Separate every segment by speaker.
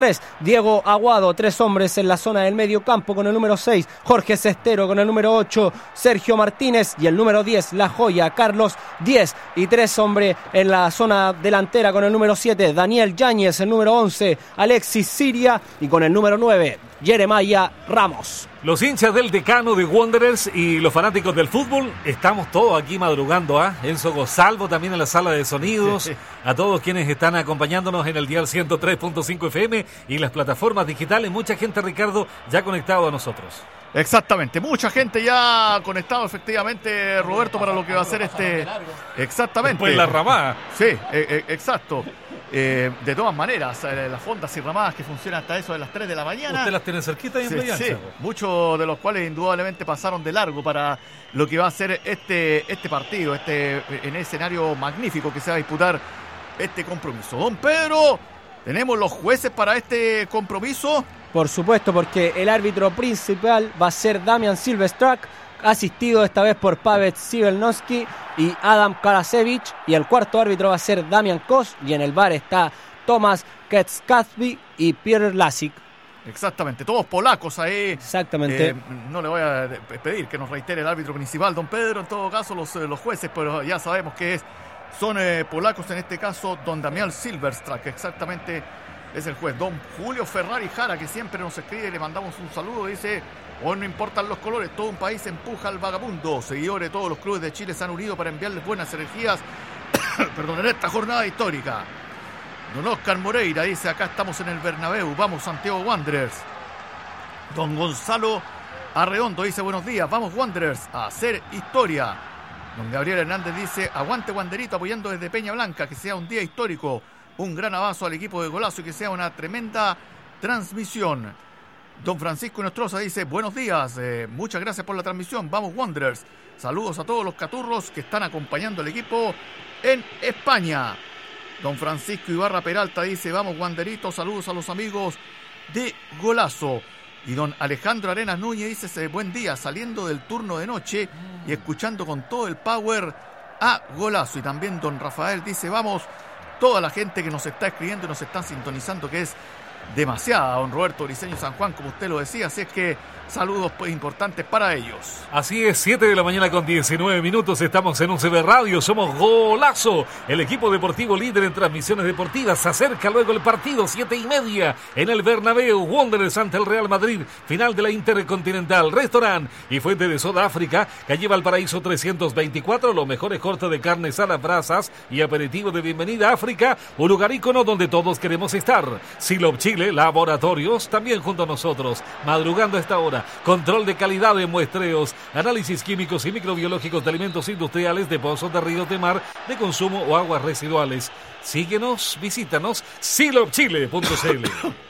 Speaker 1: Diego Aguado, 3 hombres en la zona del medio campo con el número 6, Jorge Cestero con el número 8, Sergio Martínez y el número 10, La Joya, Carlos 10 y 3 hombres en la zona delantera con el número 7, Daniel Yáñez, el número 11, Alexis Siria y con el número 9, Jeremiah Ramos.
Speaker 2: Los hinchas del Decano de Wanderers y los fanáticos del fútbol, estamos todos aquí madrugando, Enzo Gonzalvo también en la sala de sonidos, a todos quienes están acompañándonos en el dial 103.5 FM y las plataformas digitales, mucha gente, Ricardo, ya conectado a nosotros.
Speaker 3: Exactamente, mucha gente ya conectado, efectivamente, Roberto, para lo que va a ser Exactamente.
Speaker 2: Después la ramada.
Speaker 3: Sí, exacto. De todas maneras, las fondas y ramadas que funcionan hasta eso de las 3 de la mañana.
Speaker 2: Usted las tiene cerquita y en Playa Ancha.
Speaker 3: Sí, muchos de los cuales indudablemente pasaron de largo para lo que va a ser este partido, en escenario magnífico que se va a disputar este compromiso. Don Pedro, ¿tenemos los jueces para este compromiso?
Speaker 1: Por supuesto, porque el árbitro principal va a ser Damian Silverstruck, asistido esta vez por Pavel Sibelnowski y Adam Karasevich, y el cuarto árbitro va a ser Damian Kos, y en el VAR está Tomasz Kecskazbi y Pierre Lasik.
Speaker 3: Exactamente, todos polacos ahí.
Speaker 1: Exactamente.
Speaker 3: No le voy a pedir que nos reitere el árbitro principal, don Pedro, en todo caso los jueces, pero ya sabemos que son polacos, en este caso don Damian Silverstruck, exactamente es el juez. Don Julio Ferrari Jara, que siempre nos escribe y le mandamos un saludo, dice: hoy no importan los colores, todo un país empuja al vagabundo. Seguidores de todos los clubes de Chile se han unido para enviarles buenas energías en esta jornada histórica. Don Oscar Moreira dice: acá estamos en el Bernabéu, vamos Santiago Wanderers. Don Gonzalo Arredondo dice: buenos días, vamos Wanderers a hacer historia. Don Gabriel Hernández dice: aguante Wanderito, apoyando desde Peña Blanca, que sea un día histórico, un gran abrazo al equipo de Golazo y que sea una tremenda transmisión. Don Francisco Nostroza dice: buenos días, muchas gracias por la transmisión, vamos Wanderers. Saludos a todos los caturros que están acompañando al equipo en España. Don Francisco Ibarra Peralta dice: vamos Wanderitos, saludos a los amigos de Golazo. Y don Alejandro Arenas Núñez dice: buen día, saliendo del turno de noche y escuchando con todo el power a Golazo. Y también don Rafael dice: vamos, toda la gente que nos está escribiendo y nos está sintonizando, que es demasiada, don Roberto Briceño San Juan, como usted lo decía, así es que saludos importantes para ellos.
Speaker 2: Así es, 7 de la mañana con 19 minutos, estamos en UCB Radio, somos Golazo, el equipo deportivo líder en transmisiones deportivas. Se acerca luego el partido, 7:30 en el Bernabéu, Wanderers ante el Real Madrid, final de la Intercontinental. Restaurant y fuente de soda África, calle Valparaíso 324, los mejores cortes de carnes a las brasas y aperitivo de bienvenida a África, un lugar ícono donde todos queremos estar. Silop Chile, laboratorios, también junto a nosotros, madrugando a esta hora. Control de calidad de muestreos, análisis químicos y microbiológicos de alimentos industriales, de pozos de ríos de mar, de consumo o aguas residuales. Síguenos, visítanos, silopchile.cl.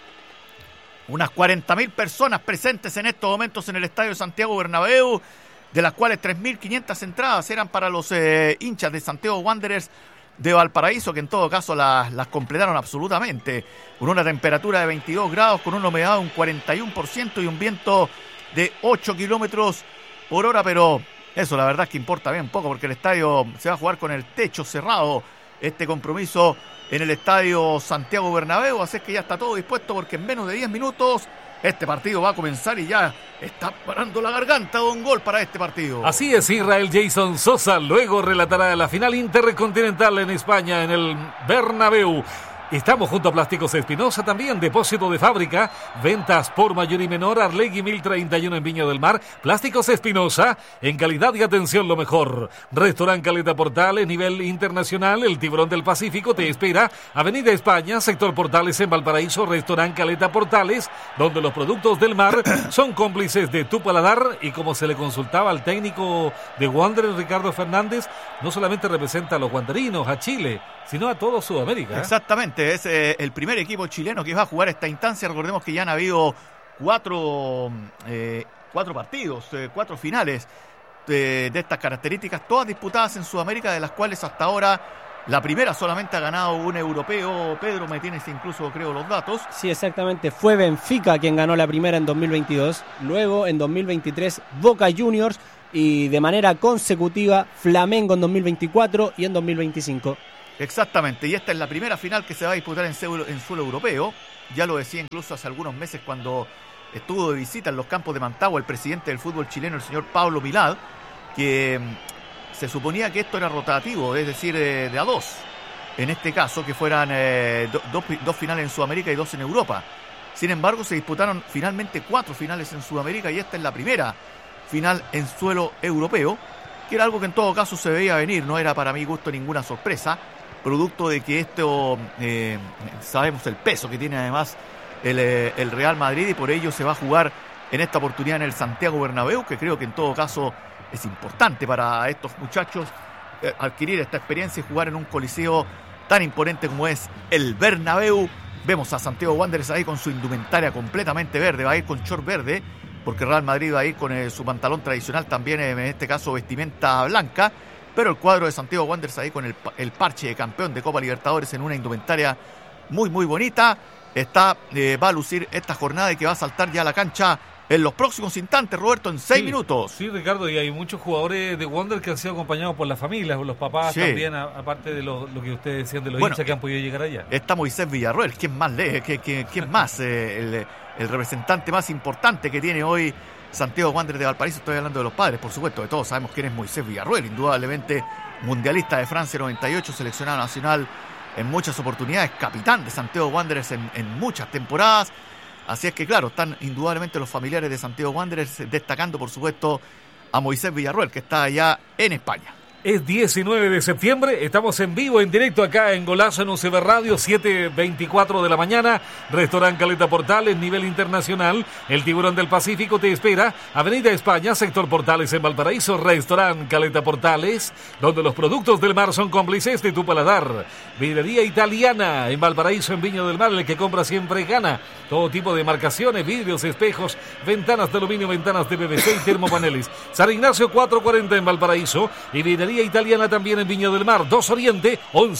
Speaker 3: Unas 40.000 personas presentes en estos momentos en el Estadio Santiago Bernabéu, de las cuales 3.500 entradas eran para los hinchas de Santiago Wanderers de Valparaíso, que en todo caso las completaron absolutamente, con una temperatura de 22 grados, con una humedad de un 41% y un viento de 8 kilómetros por hora, pero eso la verdad es que importa bien poco, porque el estadio se va a jugar con el techo cerrado, este compromiso en el Estadio Santiago Bernabéu, así es que ya está todo dispuesto, porque en menos de 10 minutos este partido va a comenzar y ya está parando la garganta don Gol para este partido.
Speaker 2: Así es, Israel Jason Sosa luego relatará la final intercontinental en España en el Bernabéu. Estamos junto a Plásticos Espinosa también, depósito de fábrica, ventas por mayor y menor, Arlegui 1031 en Viña del Mar. Plásticos Espinosa, en calidad y atención lo mejor. Restaurant Caleta Portales, nivel internacional, el Tiburón del Pacífico te espera. Avenida España, sector Portales en Valparaíso, Restaurant Caleta Portales, donde los productos del mar son cómplices de tu paladar. Y como se le consultaba al técnico de Wanderers, Ricardo Fernández, no solamente representa a los wanderinos, a Chile, sino a todo Sudamérica.
Speaker 3: Exactamente, es el primer equipo chileno que va a jugar esta instancia. Recordemos que ya han habido cuatro partidos, 4 finales de estas características, todas disputadas en Sudamérica, de las cuales hasta ahora la primera solamente ha ganado un europeo. Pedro, me tienes incluso, creo, los datos.
Speaker 1: Sí, exactamente, fue Benfica quien ganó la primera en 2022, luego en 2023 Boca Juniors y de manera consecutiva Flamengo en 2024 y en 2025.
Speaker 3: Exactamente, y esta es la primera final que se va a disputar en suelo europeo. ya lo decía incluso hace algunos meses cuando estuvo de visita en los campos de Mantagua el presidente del fútbol chileno, el señor Pablo Milad, que se suponía que esto era rotativo, es decir, de a dos. En este caso, que fueran dos finales en Sudamérica y 2 en Europa. Sin embargo, se disputaron finalmente 4 finales en Sudamérica y esta es la primera final en suelo europeo, que era algo que en todo caso se veía venir, no era para mi gusto ninguna sorpresa, producto de que esto, sabemos el peso que tiene además el Real Madrid y por ello se va a jugar en esta oportunidad en el Santiago Bernabéu, que creo que en todo caso es importante para estos muchachos adquirir esta experiencia y jugar en un coliseo tan imponente como es el Bernabéu. Vemos a Santiago Wanderers ahí con su indumentaria completamente verde, va a ir con short verde, porque Real Madrid va a ir con su pantalón tradicional también, en este caso vestimenta blanca, pero el cuadro de Santiago Wanderers ahí con el parche de campeón de Copa Libertadores en una indumentaria muy muy bonita, va a lucir esta jornada y que va a saltar ya a la cancha en los próximos instantes, Roberto, en 6 minutos.
Speaker 2: Sí, Ricardo, y hay muchos jugadores de Wander que han sido acompañados por las familias, por los papás también, aparte de lo que ustedes decían de los hinchas que han podido llegar allá. Está
Speaker 3: Moisés Villarroel, ¿quién más quién más? El representante más importante que tiene hoy Santiago Wanderers de Valparaíso. Estoy hablando de los padres, por supuesto, de todos sabemos quién es Moisés Villarroel, indudablemente mundialista de Francia 98, seleccionado nacional en muchas oportunidades, capitán de Santiago Wanderers en muchas temporadas. Así es que claro, están indudablemente los familiares de Santiago Wanderers destacando por supuesto a Moisés Villarroel, que está allá en España.
Speaker 2: Es 19 de septiembre, estamos en vivo, en directo acá en Golazo en UCB Radio, 7:24 de la mañana, Restaurant Caleta Portales, nivel internacional, el Tiburón del Pacífico te espera, Avenida España, sector Portales en Valparaíso, Restaurant Caleta Portales, donde los productos del mar son cómplices de tu paladar. Vidrería Italiana en Valparaíso, en Viña del Mar, el que compra siempre gana. Todo tipo de marcaciones, vidrios, espejos, ventanas de aluminio, ventanas de PVC y termopaneles. San Ignacio 440 en Valparaíso y Vidrería Italiana también en Viña del Mar, 2 Oriente,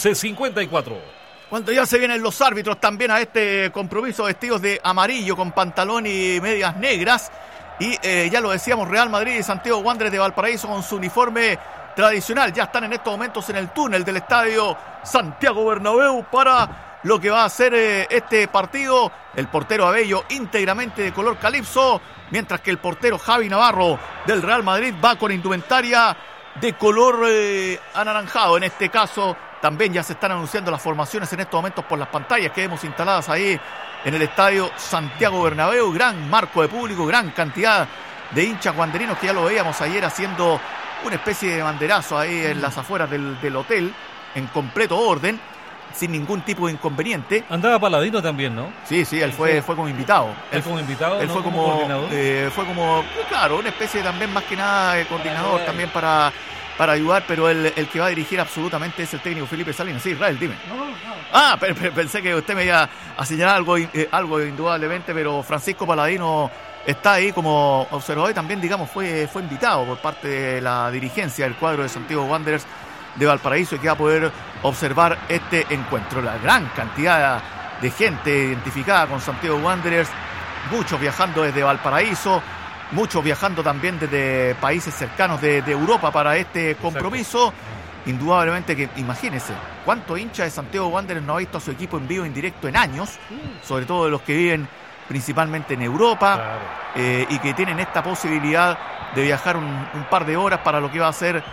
Speaker 2: 11:54.
Speaker 3: Cuando ya se vienen los árbitros también a este compromiso vestidos de amarillo con pantalón y medias negras. Y ya lo decíamos, Real Madrid y Santiago Wanderers de Valparaíso con su uniforme tradicional. Ya están en estos momentos en el túnel del estadio Santiago Bernabéu para lo que va a ser este partido. El portero Abello íntegramente de color calipso, mientras que el portero Javi Navarro del Real Madrid va con indumentaria de color anaranjado. En este caso también ya se están anunciando las formaciones en estos momentos por las pantallas que vemos instaladas ahí en el estadio Santiago Bernabéu. Gran marco de público, gran cantidad de hinchas wanderinos que ya lo veíamos ayer haciendo una especie de banderazo ahí en las afueras del hotel en completo orden, sin ningún tipo de inconveniente.
Speaker 2: Andaba Paladino también, ¿no?
Speaker 3: Sí, él fue como invitado.
Speaker 2: Él como invitado,
Speaker 3: él
Speaker 2: ¿no?
Speaker 3: fue como coordinador. Fue como, claro, una especie también más que nada de coordinador también para ayudar, pero el que va a dirigir absolutamente es el técnico Felipe Salinas. Sí, Israel, dime. No. Pensé que usted me iba a señalar algo indudablemente, pero Francisco Paladino está ahí como observador y también, digamos, fue invitado por parte de la dirigencia del cuadro de Santiago Wanderers de Valparaíso y que va a poder observar este encuentro. La gran cantidad de gente identificada con Santiago Wanderers, muchos viajando desde Valparaíso, muchos viajando también desde países cercanos de Europa para este compromiso. Exacto. Indudablemente que, imagínense, cuánto hincha de Santiago Wanderers no ha visto a su equipo en vivo en directo en años, sobre todo de los que viven principalmente en Europa, claro. Y que tienen esta posibilidad de viajar un par de horas para lo que va a ser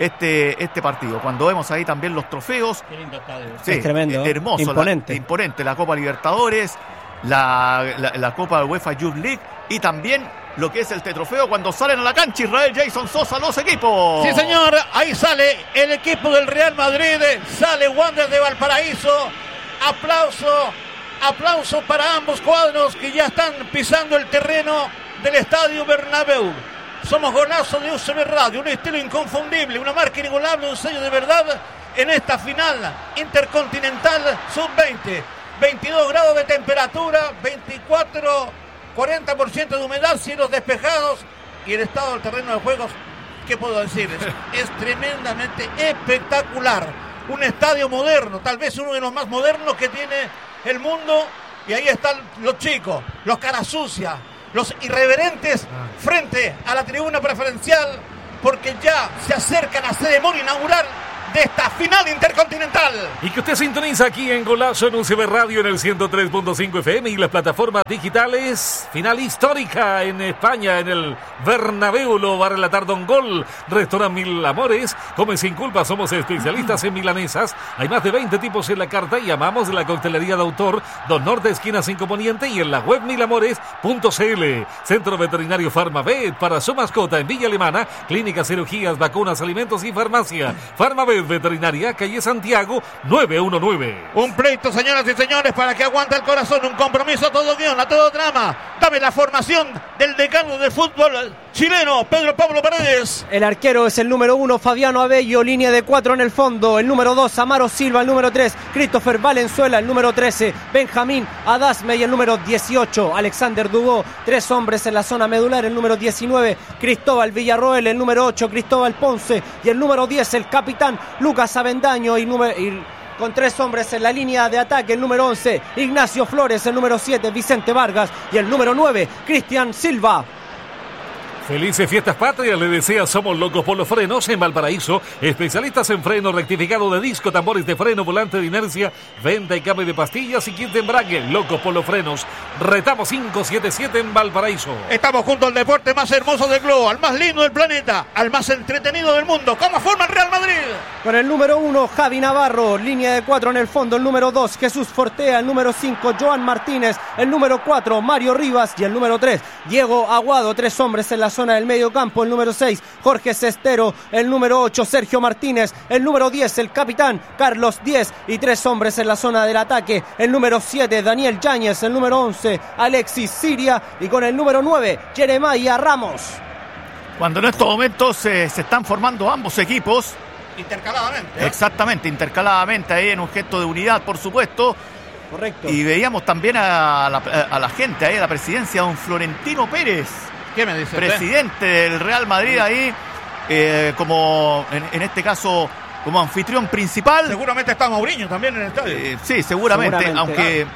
Speaker 3: este partido. Cuando vemos ahí también los trofeos,
Speaker 1: sí, es tremendo,
Speaker 3: hermoso, imponente la Copa Libertadores, la Copa UEFA Youth League y también lo que es el trofeo cuando salen a la cancha. Israel, Jason Sosa, los equipos.
Speaker 4: Sí, señor, ahí sale el equipo del Real Madrid, sale Wanderers de Valparaíso. Aplauso para ambos cuadros que ya están pisando el terreno del Estadio Bernabéu. Somos Golazo de UCB Radio, un estilo inconfundible, una marca inigualable, un sello de verdad en esta final intercontinental sub-20. 22 grados de temperatura, 40% de humedad, cielos despejados y el estado del terreno de juegos, ¿qué puedo decir? Es tremendamente espectacular. Un estadio moderno, tal vez uno de los más modernos que tiene el mundo, y ahí están los chicos, los caras sucias, los irreverentes frente a la tribuna preferencial, porque ya se acerca la ceremonia inaugural de esta final intercontinental.
Speaker 2: Y que usted sintoniza aquí en Golazo en UCB Radio en el 103.5 FM y las plataformas digitales. Final histórica en España, en el Bernabéu. Lo va a relatar Don Gol. Restaurante Mil Amores. Come sin culpa. Somos especialistas en milanesas. Hay más de 20 tipos en la carta y amamos la coctelería de autor. Don Norte, esquina 5 Poniente y en la web milamores.cl. Centro Veterinario Farmavet para su mascota en Villa Alemana. Clínicas, cirugías, vacunas, alimentos y farmacia. Farmavet Veterinaria, calle Santiago 919.
Speaker 4: Un pleito, señoras y señores, para que aguante el corazón. Un compromiso a todo guión, a todo drama. Dame la formación del decano del fútbol chileno, Pedro Pablo Paredes.
Speaker 1: El arquero es el número 1, Fabiano Abello, línea de 4 en el fondo. El número 2, Amaro Silva. El número 3, Christopher Valenzuela. El número 13, Benjamín Adasme. Y el número 18, Alexander Dubó. 3 hombres en la zona medular. El número 19, Cristóbal Villarroel. El número 8, Cristóbal Ponce. Y el número 10, el capitán Lucas Avendaño. Y con 3 hombres en la línea de ataque, el número 11, Ignacio Flores. El número 7, Vicente Vargas. Y el número 9, Cristian Silva.
Speaker 2: Felices fiestas patrias, le desea Somos Locos por los Frenos en Valparaíso. Especialistas en freno, rectificado de disco, tambores de freno, volante de inercia, venta y cambio de pastillas y kit de embrague. Locos por los Frenos. Retamos 577 en Valparaíso.
Speaker 4: Estamos junto al deporte más hermoso del globo, al más lindo del planeta, al más entretenido del mundo. ¿Cómo forma el Real Madrid?
Speaker 1: Con el número 1, Javi Navarro. Línea de 4 en el fondo. El número 2, Jesús Fortea. El número 5, Joan Martínez. El número 4, Mario Rivas. Y el número 3, Diego Aguado. 3 hombres en la zona del medio campo. El número 6, Jorge Cestero. El número 8, Sergio Martínez. El número 10, el capitán Carlos 10. Y 3 hombres en la zona del ataque. El número 7, Daniel Yáñez. El número 11, Alexis Siria. Y con el número 9, Jeremiah Ramos.
Speaker 3: Cuando en estos momentos se están formando ambos equipos.
Speaker 4: Intercaladamente.
Speaker 3: Exactamente, intercaladamente ahí en un gesto de unidad, por supuesto.
Speaker 1: Correcto.
Speaker 3: Y veíamos también a la gente ahí, a la presidencia, don Florentino Pérez.
Speaker 4: ¿Qué me dice?
Speaker 3: Presidente del Real Madrid ahí, como en este caso, como anfitrión principal.
Speaker 4: Seguramente está Mourinho también en el estadio.
Speaker 3: Sí, seguramente. Aunque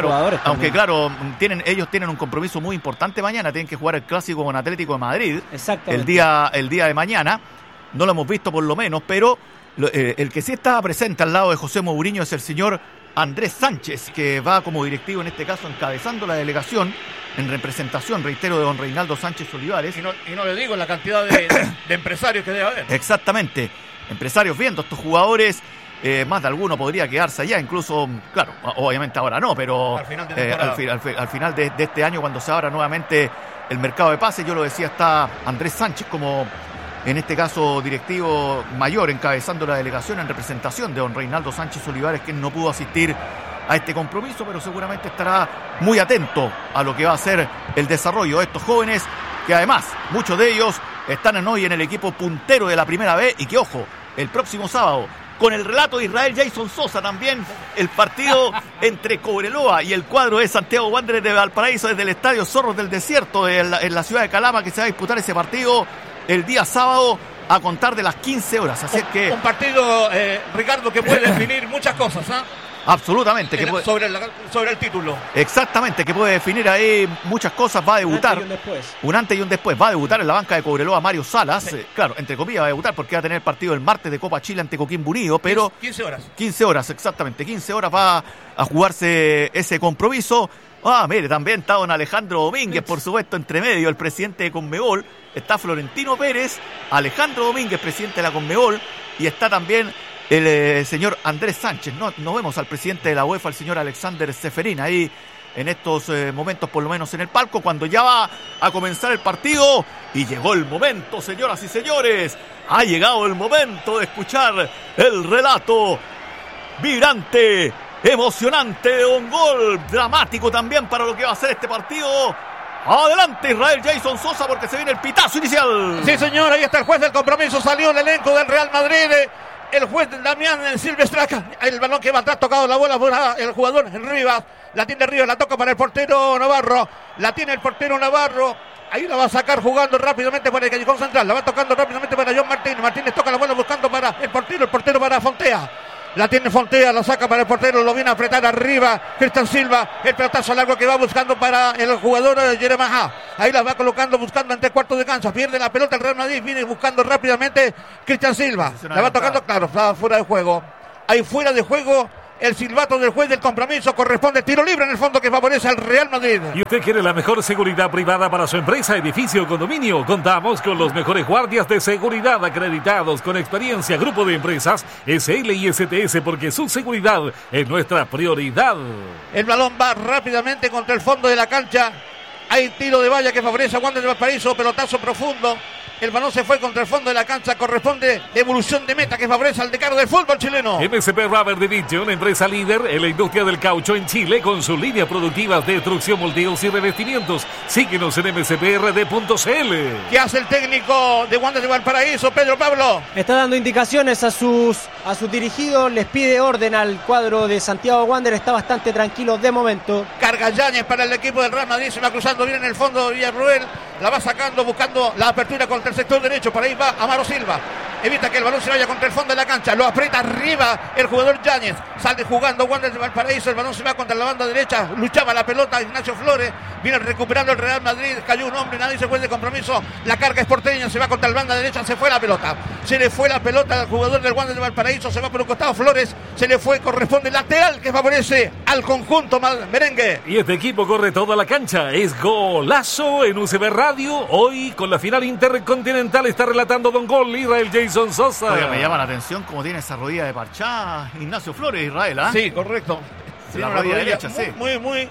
Speaker 3: claro, ellos tienen un compromiso muy importante mañana. Tienen que jugar el clásico con Atlético de Madrid.
Speaker 1: Exactamente.
Speaker 3: El día de mañana. No lo hemos visto por lo menos, pero el que sí está presente al lado de José Mourinho es el señor Andrés Sánchez, que va como directivo en este caso encabezando la delegación en representación, reitero, de don Reinaldo Sánchez Olivares.
Speaker 4: Y no le digo la cantidad de empresarios que debe haber.
Speaker 3: Exactamente, empresarios viendo estos jugadores. Más de alguno podría quedarse allá, incluso, claro, obviamente ahora no, pero
Speaker 4: al final de
Speaker 3: al final de este año, cuando se abra nuevamente el mercado de pases, yo lo decía, está Andrés Sánchez como, en este caso, directivo mayor, encabezando la delegación en representación de don Reinaldo Sánchez Olivares, que no pudo asistir a este compromiso, pero seguramente estará muy atento a lo que va a ser el desarrollo de estos jóvenes, que además, muchos de ellos están hoy en el equipo puntero de la Primera B, y que, ojo, el próximo sábado, con el relato de Israel Jason Sosa también, el partido entre Cobreloa y el cuadro de Santiago Wanderers de Valparaíso desde el estadio Zorros del Desierto en la ciudad de Calama, que se va a disputar ese partido el día sábado a contar de las 15 horas. Así que
Speaker 4: un partido, Ricardo, que puede definir muchas cosas, ¿ah?
Speaker 3: Absolutamente.
Speaker 4: Sobre el título.
Speaker 3: Exactamente, que puede definir ahí muchas cosas. Va a debutar. Un antes y un después. Va a debutar en la banca de Cobreloa Mario Salas. Sí. Claro, entre comillas va a debutar porque va a tener el partido el martes de Copa Chile ante Coquimbo Unido, pero
Speaker 4: 15 horas.
Speaker 3: 15 horas, exactamente. 15 horas va a jugarse ese compromiso. Mire, también está don Alejandro Domínguez, por supuesto, entre medio, el presidente de Conmebol. Está Florentino Pérez, Alejandro Domínguez, presidente de la Conmebol, y está también el señor Andrés Sánchez. No vemos al presidente de la UEFA, el señor Alexander Seferín, ahí en estos momentos, por lo menos en el palco, cuando ya va a comenzar el partido. Y llegó el momento, señoras y señores. Ha llegado el momento de escuchar el relato vibrante, emocionante de un gol, dramático también para lo que va a ser este partido. Adelante Israel Jason Sosa, porque se viene el pitazo inicial.
Speaker 4: Sí, señor, ahí está el juez del compromiso. Salió el elenco del Real Madrid. El juez Damián Silvestraca. El balón que va atrás, tocado la bola por el jugador Rivas. La tiene Rivas, la toca para el portero Navarro. La tiene el portero Navarro. Ahí la va a sacar jugando rápidamente para el callejón central. La va tocando rápidamente para John Martínez. Martínez toca la bola buscando para el portero para Fontea. La tiene Fontea, la saca para el portero, lo viene a apretar arriba Cristian Silva. El pelotazo largo que va buscando para el jugador Jeremajá. Ahí la va colocando, buscando ante cuarto de cancha. Pierde la pelota el Real Madrid, viene buscando rápidamente Cristian Silva. La va tocando, claro, está fuera de juego. Ahí fuera de juego. El silbato del juez del compromiso, corresponde tiro libre en el fondo que favorece al Real Madrid.
Speaker 2: ¿Y usted quiere la mejor seguridad privada para su empresa, edificio o condominio? Contamos con los mejores guardias de seguridad acreditados con experiencia. Grupo de empresas SL y STS, porque su seguridad es nuestra prioridad.
Speaker 4: El balón va rápidamente contra el fondo de la cancha. Hay tiro de valla que favorece a Wander de Valparaíso, pelotazo profundo. El balón se fue contra el fondo de la cancha. Corresponde devolución de meta que favorece al decano del fútbol chileno.
Speaker 2: MSP Rubber Division, empresa líder en la industria del caucho en Chile, con sus líneas productivas de destrucción, moldeos y revestimientos. Síguenos en msprd.cl.
Speaker 4: ¿Qué hace el técnico de Wander de Valparaíso, Pedro Pablo?
Speaker 1: Está dando indicaciones a sus dirigidos, les pide orden al cuadro de Santiago Wander. Está bastante tranquilo de momento.
Speaker 4: Carga Yáñez para el equipo del Real Madrid. Se va cruzando bien en el fondo de Villarroel. La va sacando, buscando la apertura contra el sector derecho. Por ahí va Amaro Silva. Evita que el balón se vaya contra el fondo de la cancha. Lo aprieta arriba el jugador Yáñez. Sale jugando Wander de Valparaíso. El balón se va contra la banda derecha. Luchaba la pelota Ignacio Flores. Viene recuperando el Real Madrid. Cayó un hombre. Nadie se fue de compromiso. La carga es porteña. Se va contra la banda derecha. Se fue la pelota. Se le fue la pelota al jugador del Wander de Valparaíso. Se va por un costado Flores. Se le fue. Corresponde lateral que favorece al conjunto merengue.
Speaker 2: Y este equipo corre toda la cancha. Es golazo en UCB Radio. Hoy con la final intercontinental está relatando Don Gol Israel Jason Sosa.
Speaker 3: Oiga, me llama la atención cómo tiene esa rodilla de parchá Ignacio Flores, Israel, ¿ah?
Speaker 4: Sí, correcto.
Speaker 3: La rodilla derecha, sí.
Speaker 4: Muy,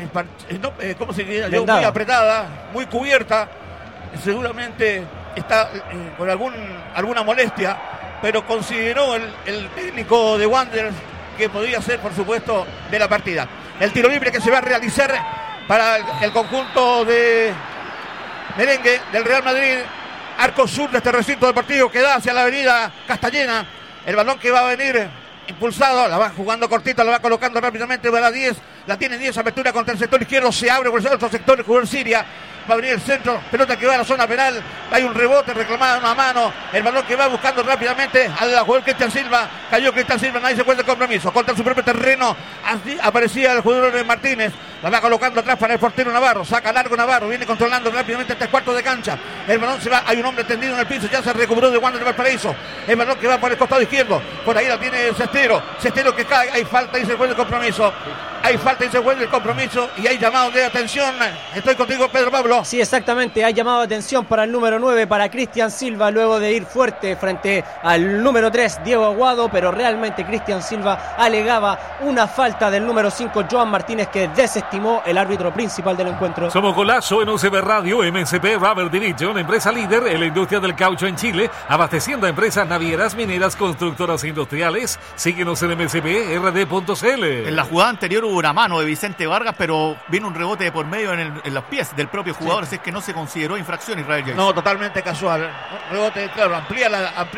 Speaker 4: ¿cómo se diría? Muy apretada, muy cubierta. Seguramente está con alguna molestia, pero consideró el técnico de Wanderers que podía ser, por supuesto, de la partida. El tiro libre que se va a realizar para el conjunto de merengue del Real Madrid. Arco sur de este recinto deportivo que da hacia la avenida Castellana. El balón que va a venir impulsado, la va jugando cortita, la va colocando rápidamente para 10. La tiene 10, apertura contra el sector izquierdo, se abre por el otro sector el jugador Siria. Va a venir el centro, pelota que va a la zona penal. Hay un rebote reclamado a mano. El balón que va buscando rápidamente al jugador Cristian Silva. Cayó Cristian Silva, nadie se cuenta el compromiso. Contra su propio terreno, así aparecía el jugador Martínez. La va colocando atrás para el portero Navarro. Saca largo Navarro, viene controlando rápidamente este cuarto de cancha. El balón se va, hay un hombre tendido en el piso, ya se recuperó de Wander de Valparaíso. El balón que va por el costado izquierdo. Por ahí la tiene Cestero. Cestero que cae, hay falta y se juega el compromiso. Hay falta y se vuelve el compromiso y hay llamado de atención. Estoy contigo, Pedro Pablo.
Speaker 1: Sí, exactamente. Hay llamado de atención para el número 9, para Cristian Silva, luego de ir fuerte frente al número 3, Diego Aguado, pero realmente Cristian Silva alegaba una falta del número 5, Joan Martínez, que desestimó el árbitro principal del encuentro.
Speaker 2: Somos Golazo en UCB Radio, MSP Rubber Division, empresa líder en la industria del caucho en Chile, abasteciendo a empresas navieras, mineras, constructoras e industriales. Síguenos en msprd.cl.
Speaker 3: En la jugada anterior hubo una mano de Vicente Vargas, pero vino un rebote de por medio en los pies del propio jugador, así es que no se consideró infracción, Israel Jason.
Speaker 4: No, totalmente casual. Rebote, claro, amplía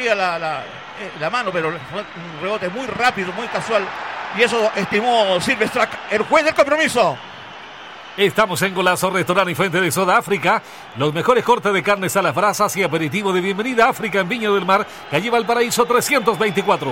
Speaker 4: la mano, pero fue un rebote muy rápido, muy casual. Y eso estimó Silvestre, el juez del compromiso.
Speaker 2: Estamos en Golazo, restaurante y fuente de soda África. Los mejores cortes de carnes a las brasas y aperitivo de bienvenida a África en Viña del Mar, calle Valparaíso 324.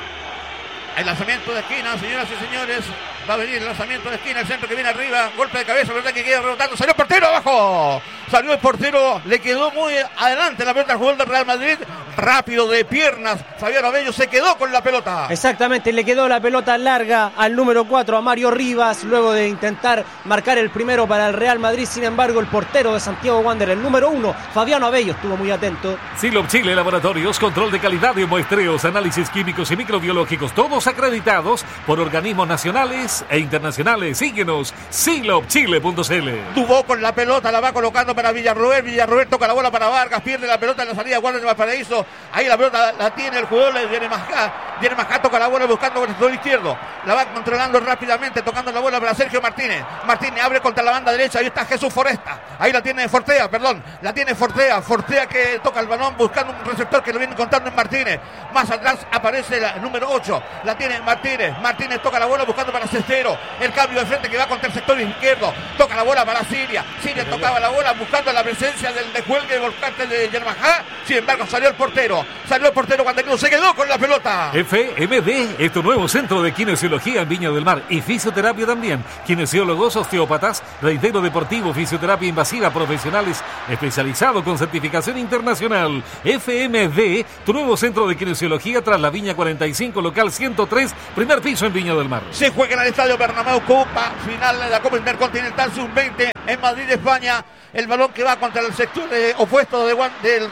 Speaker 4: El lanzamiento de esquina, señoras y señores. Va a venir el lanzamiento de esquina, el centro que viene arriba. Golpe de cabeza, verdad que queda rebotando. Salió el portero abajo. Salió el portero. Le quedó muy adelante la pelota al jugador del Real Madrid. Rápido de piernas. Fabián Abello se quedó con la pelota.
Speaker 1: Exactamente, le quedó la pelota larga al número 4, a Mario Rivas, luego de intentar marcar el primero para el Real Madrid. Sin embargo, el portero de Santiago Wander, el número 1, Fabián Abello, estuvo muy atento.
Speaker 2: Silop Chile Laboratorios, control de calidad de muestreos, análisis químicos y microbiológicos, todos acreditados por organismos nacionales e internacionales. Síguenos, silopchile.cl.
Speaker 4: Tuvo con la pelota, la va colocando para Villarroel. Villarroel toca la bola para Vargas, pierde la pelota en la salida Wander de Valparaíso. Ahí la pelota la tiene el jugador de Jeremajá toca la bola buscando por el sector izquierdo. La va controlando rápidamente, tocando la bola para Sergio Martínez. Martínez abre contra la banda derecha. Ahí está Jesús Foresta. Ahí la tiene Fortea, perdón. La tiene Fortea. Fortea que toca el balón buscando un receptor que lo viene encontrando en Martínez. Más atrás aparece el número 8. La tiene Martínez. Martínez toca la bola buscando para Cestero. El cambio de frente que va contra el sector izquierdo. Toca la bola para Siria. Siria tocaba la bola buscando la presencia del descuelgue volcante de Jeremajá. Sin embargo, salió el portero. Salió el portero cuando se quedó con la pelota.
Speaker 2: FMD es tu nuevo centro de kinesiología en Viña del Mar y fisioterapia también. Kinesiólogos, osteópatas, reitero deportivo, fisioterapia invasiva, profesionales especializados con certificación internacional. FMD, tu nuevo centro de kinesiología tras la Viña 45, local 103, primer piso en Viña del Mar.
Speaker 4: Se juega en el Estadio Bernabéu, Copa final de la Copa Intercontinental Sub-20 en Madrid, España. El balón que va contra el sector opuesto del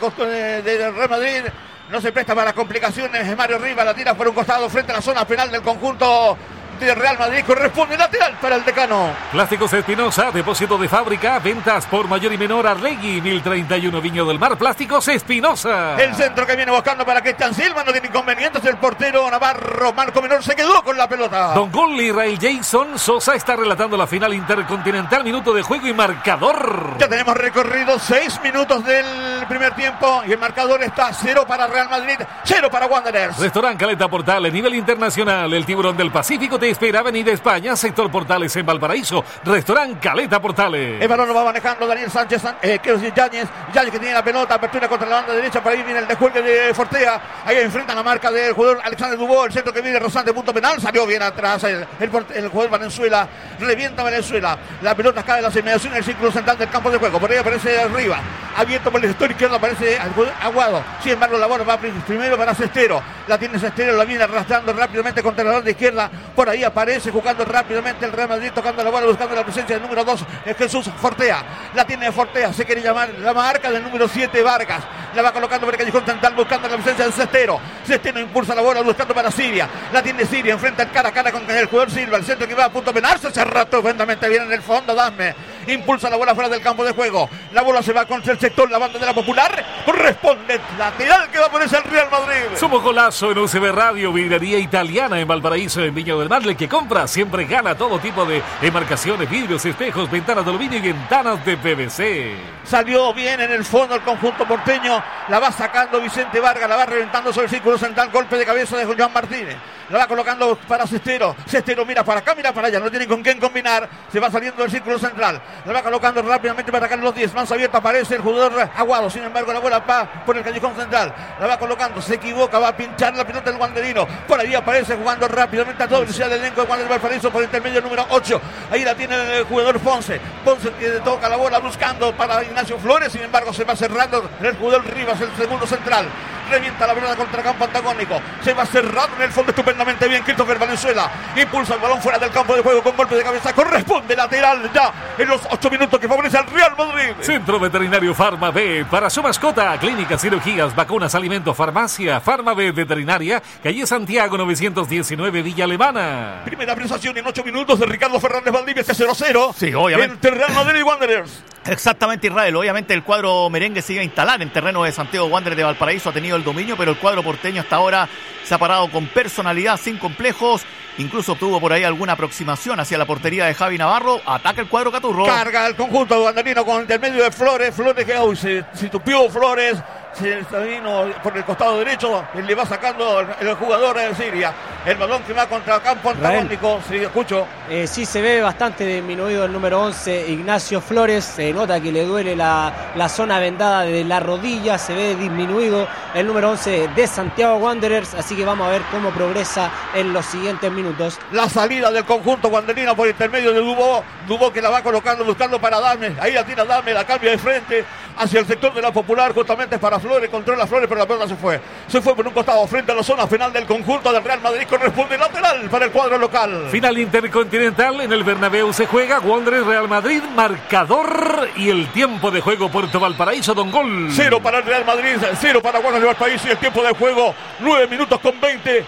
Speaker 4: Real Madrid. No se presta para complicaciones. Mario Rivas la tira por un costado frente a la zona penal del conjunto de Real Madrid. Corresponde lateral para el decano.
Speaker 2: Plásticos Espinosa, depósito de fábrica, ventas por mayor y menor. Arlegui, 1031 Viña del Mar. Plásticos Espinosa.
Speaker 4: El centro que viene buscando para Cristian Silva, no tiene inconvenientes. El portero navarro Marco Menor se quedó con la pelota.
Speaker 2: Don Gol Israel Jason Sosa está relatando la final intercontinental. Minuto de juego y marcador.
Speaker 4: Ya tenemos recorrido 6 minutos del primer tiempo y el marcador está 0 para Real Madrid, 0 para Wanderers.
Speaker 2: Restaurant Caleta Portales, nivel internacional. El Tiburón del Pacífico te espera. Avenida España, sector Portales en Valparaíso. Restaurant Caleta Portales.
Speaker 4: El balón lo va manejando Daniel Sánchez, quiero decir Yáñez que tiene la pelota, apertura contra la banda derecha, por ahí viene el descuelgue de Fortea, ahí enfrenta la marca del jugador Alexander Dubó, el centro que viene rozante, punto penal, salió bien atrás el jugador Valenzuela, revienta Valenzuela, la pelota cae en las inmediaciones del círculo central del campo de juego, por ahí aparece arriba, abierto por el sector izquierdo, aparece Aguado, sin embargo la bola va primero para Cestero, la tiene Cestero, la viene arrastrando rápidamente contra la banda izquierda, por ahí aparece jugando rápidamente el Real Madrid, tocando la bola, buscando la presencia del número 2, Jesús Fortea, la tiene Fortea, se quiere llamar la marca del número 7 Vargas, la va colocando por el callejón central, buscando la presencia de Cestero, Cestero impulsa la bola, buscando para Siria, la tiene Siria, enfrenta el cara a cara con el jugador Silva, el centro que va a punto de penal, se rato tremendamente bien en el fondo, Dasme, impulsa la bola fuera del campo de juego, la bola se va contra el sector, la banda de la Popular, corresponde lateral que va a ponerse el Real Madrid.
Speaker 2: Somos Golazo en UCB Radio, vidrería italiana en Valparaíso, en Viña del Mar, el que compra siempre gana. Todo tipo de enmarcaciones, vidrios, espejos, ventanas de aluminio y ventanas de PVC.
Speaker 4: Salió bien en el fondo el conjunto porteño, la va sacando Vicente Vargas, la va reventando sobre el círculo central, golpe de cabeza de Juan Martínez, la va colocando para Cestero, Cestero mira para acá, mira para allá, no tiene con quién combinar, se va saliendo del círculo central, la va colocando rápidamente para Carlos Díez, más abierto aparece el jugador Aguado, sin embargo la bola va por el callejón central, la va colocando, se equivoca, va a pinchar la pelota del Wanderino, por ahí aparece jugando rápidamente a toda velocidad del elenco de Wander Valparaíso por intermedio número 8, ahí la tiene el jugador Ponce que toca la bola buscando para Ignacio Flores, sin embargo se va cerrando el jugador Rivas, el segundo central, revienta la pelota contra campo antagónico, se va cerrando en el fondo estupendamente bien Christopher Valenzuela, impulsa el balón fuera del campo de juego con golpe de cabeza, corresponde lateral ya en los 8 minutos que favorece al Real Madrid.
Speaker 2: Centro Veterinario Farma B, para su mascota, clínicas, cirugías, vacunas, alimentos, farmacia, Farma B Veterinaria, calle Santiago 919, Villa Alemana.
Speaker 4: Primera prestación en 8 minutos de Ricardo Fernández Valdivia, 0-0.
Speaker 3: Sí, obviamente.
Speaker 4: Entre Real Madrid y Wanderers.
Speaker 3: Exactamente, Israel. Obviamente el cuadro merengue se iba a instalar en terreno de Santiago Wanderers de Valparaíso, ha tenido el dominio, pero el cuadro porteño hasta ahora se ha parado con personalidad, sin complejos. Incluso tuvo por ahí alguna aproximación hacia la portería de Javi Navarro. Ataca el cuadro Caturro.
Speaker 4: Carga el conjunto wanderino con el intermedio de Flores. Flores que hoy se tupió Flores. Se vino por el costado derecho, le va sacando el jugador de Siria. El balón que va contra el campo antagónico. Sí, escucho.
Speaker 1: Sí, se ve bastante disminuido el número 11, Ignacio Flores. Se nota que le duele la zona vendada de la rodilla. Se ve disminuido el número 11 de Santiago Wanderers. Así que vamos a ver cómo progresa en los siguientes minutos.
Speaker 4: La salida del conjunto wanderino por intermedio de Dubó. Dubó que la va colocando, buscando para Dame. Ahí la tira Dame, la cambia de frente hacia el sector de la Popular, justamente para Flores, controla Flores, pero la pelota se fue por un costado frente a la zona final del conjunto del Real Madrid, corresponde lateral para el cuadro local.
Speaker 2: Final intercontinental en el Bernabéu se juega, Wanderers Real Madrid, marcador y el tiempo de juego Puerto Valparaíso, Don Gol.
Speaker 4: 0 para el Real Madrid, 0 para Wanderers Valparaíso y el tiempo de juego 9 minutos con 20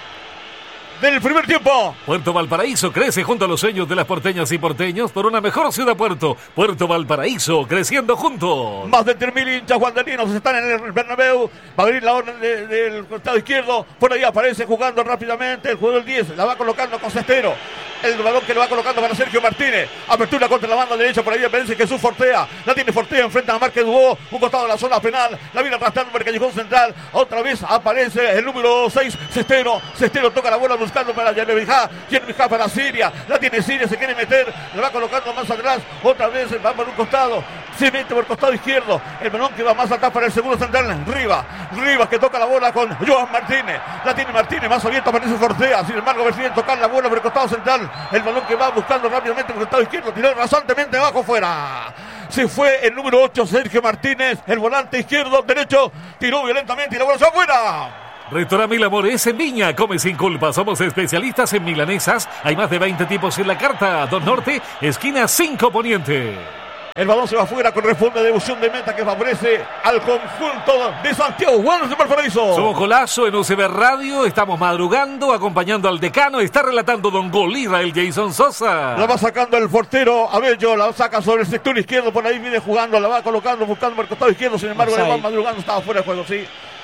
Speaker 4: del primer tiempo.
Speaker 2: Puerto Valparaíso crece junto a los sueños de las porteñas y porteños por una mejor ciudad Puerto. Puerto Valparaíso creciendo juntos.
Speaker 4: Más de 3.000 hinchas wanderinos están en el Bernabéu. Va a abrir la orden del costado izquierdo. Por ahí aparece jugando rápidamente el jugador 10. La va colocando con Cestero. El balón que lo va colocando para Sergio Martínez. Apertura contra la banda derecha. Por ahí aparece Jesús Fortea. La tiene Fortea enfrente a Márquez Dubó. Un costado de la zona penal. La viene arrastrando por el callejón central. Otra vez aparece el número 6, Cestero. Cestero toca la bola buscando para Yermijá. Yermijá para Siria. La tiene Siria. Se quiere meter. La va colocando más atrás. Otra vez va por un costado. se mete por el costado izquierdo, el balón que va más atrás para el segundo central, Rivas que toca la bola con Joan Martínez, la tiene Martínez, más abierto aparece Fortea, sin embargo deciden tocar la bola por el costado central, el balón que va buscando rápidamente por el costado izquierdo, tiró rasantemente abajo, fuera. Se fue el número 8, Sergio Martínez, el volante izquierdo, derecho, tiró violentamente y la bola se va afuera.
Speaker 2: Restaurante Mil Amores en Viña, come sin culpa, somos especialistas en milanesas, hay más de 20 tipos en la carta, Don Norte, esquina 5 Poniente.
Speaker 4: El balón se va afuera, corresponde a devolución de meta que favorece al conjunto de Santiago Wanderers de Valparaíso.
Speaker 2: Somos Golazo en UCB Radio, estamos madrugando, acompañando al decano, está relatando Don Golira, el Jason Sosa.
Speaker 4: La va sacando el portero Abello, la saca sobre el sector izquierdo, por ahí viene jugando, la va colocando, buscando por el costado izquierdo, sin embargo, le va madrugando, estaba fuera de juego, sí.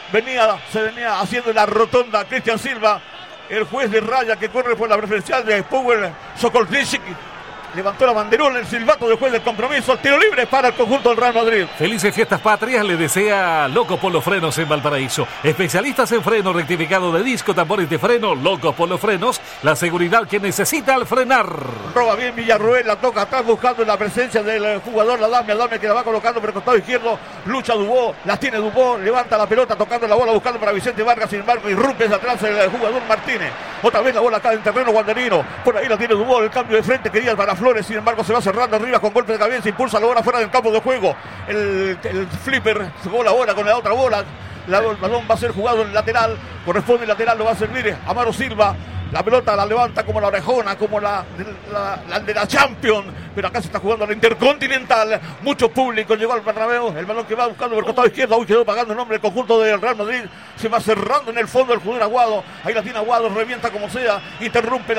Speaker 4: Se venía haciendo la rotonda Cristian Silva, el juez de raya que corre por la preferencial de Power Sokoltishik. Levantó la banderola, el silbato del juez del compromiso, el tiro libre para el conjunto del Real Madrid.
Speaker 2: Felices fiestas patrias le desea Locos por los Frenos en Valparaíso. Especialistas en freno, rectificado de disco, tambores de freno, Locos por los Frenos, la seguridad que necesita al frenar.
Speaker 4: Roba bien Villarroel, la toca atrás buscando la presencia del jugador, la Dame que la va colocando por el costado izquierdo, lucha Dubó, la tiene Dubó, levanta la pelota, tocando la bola, buscando para Vicente Vargas, sin embargo, irrumpe desde atrás el jugador Martínez. Otra vez la bola acá en terreno wanderino, por ahí la tiene Dubó, el cambio de frente quería para Flores, sin embargo se va cerrando arriba con golpe de cabeza, impulsa la bola fuera del campo de juego, el flipper se bola ahora con la otra bola, el balón va a ser jugado en el lateral, corresponde el lateral, lo va a servir Amaro Silva, la pelota la levanta como la orejona, como la de la Champions, pero acá se está jugando la Intercontinental, mucho público llegó al Bernabéu, el balón que va buscando por el costado izquierdo, hoy quedó pagando el nombre del conjunto del Real Madrid, se va cerrando en el fondo el jugador Aguado, ahí la tiene Aguado, revienta como sea, interrumpe la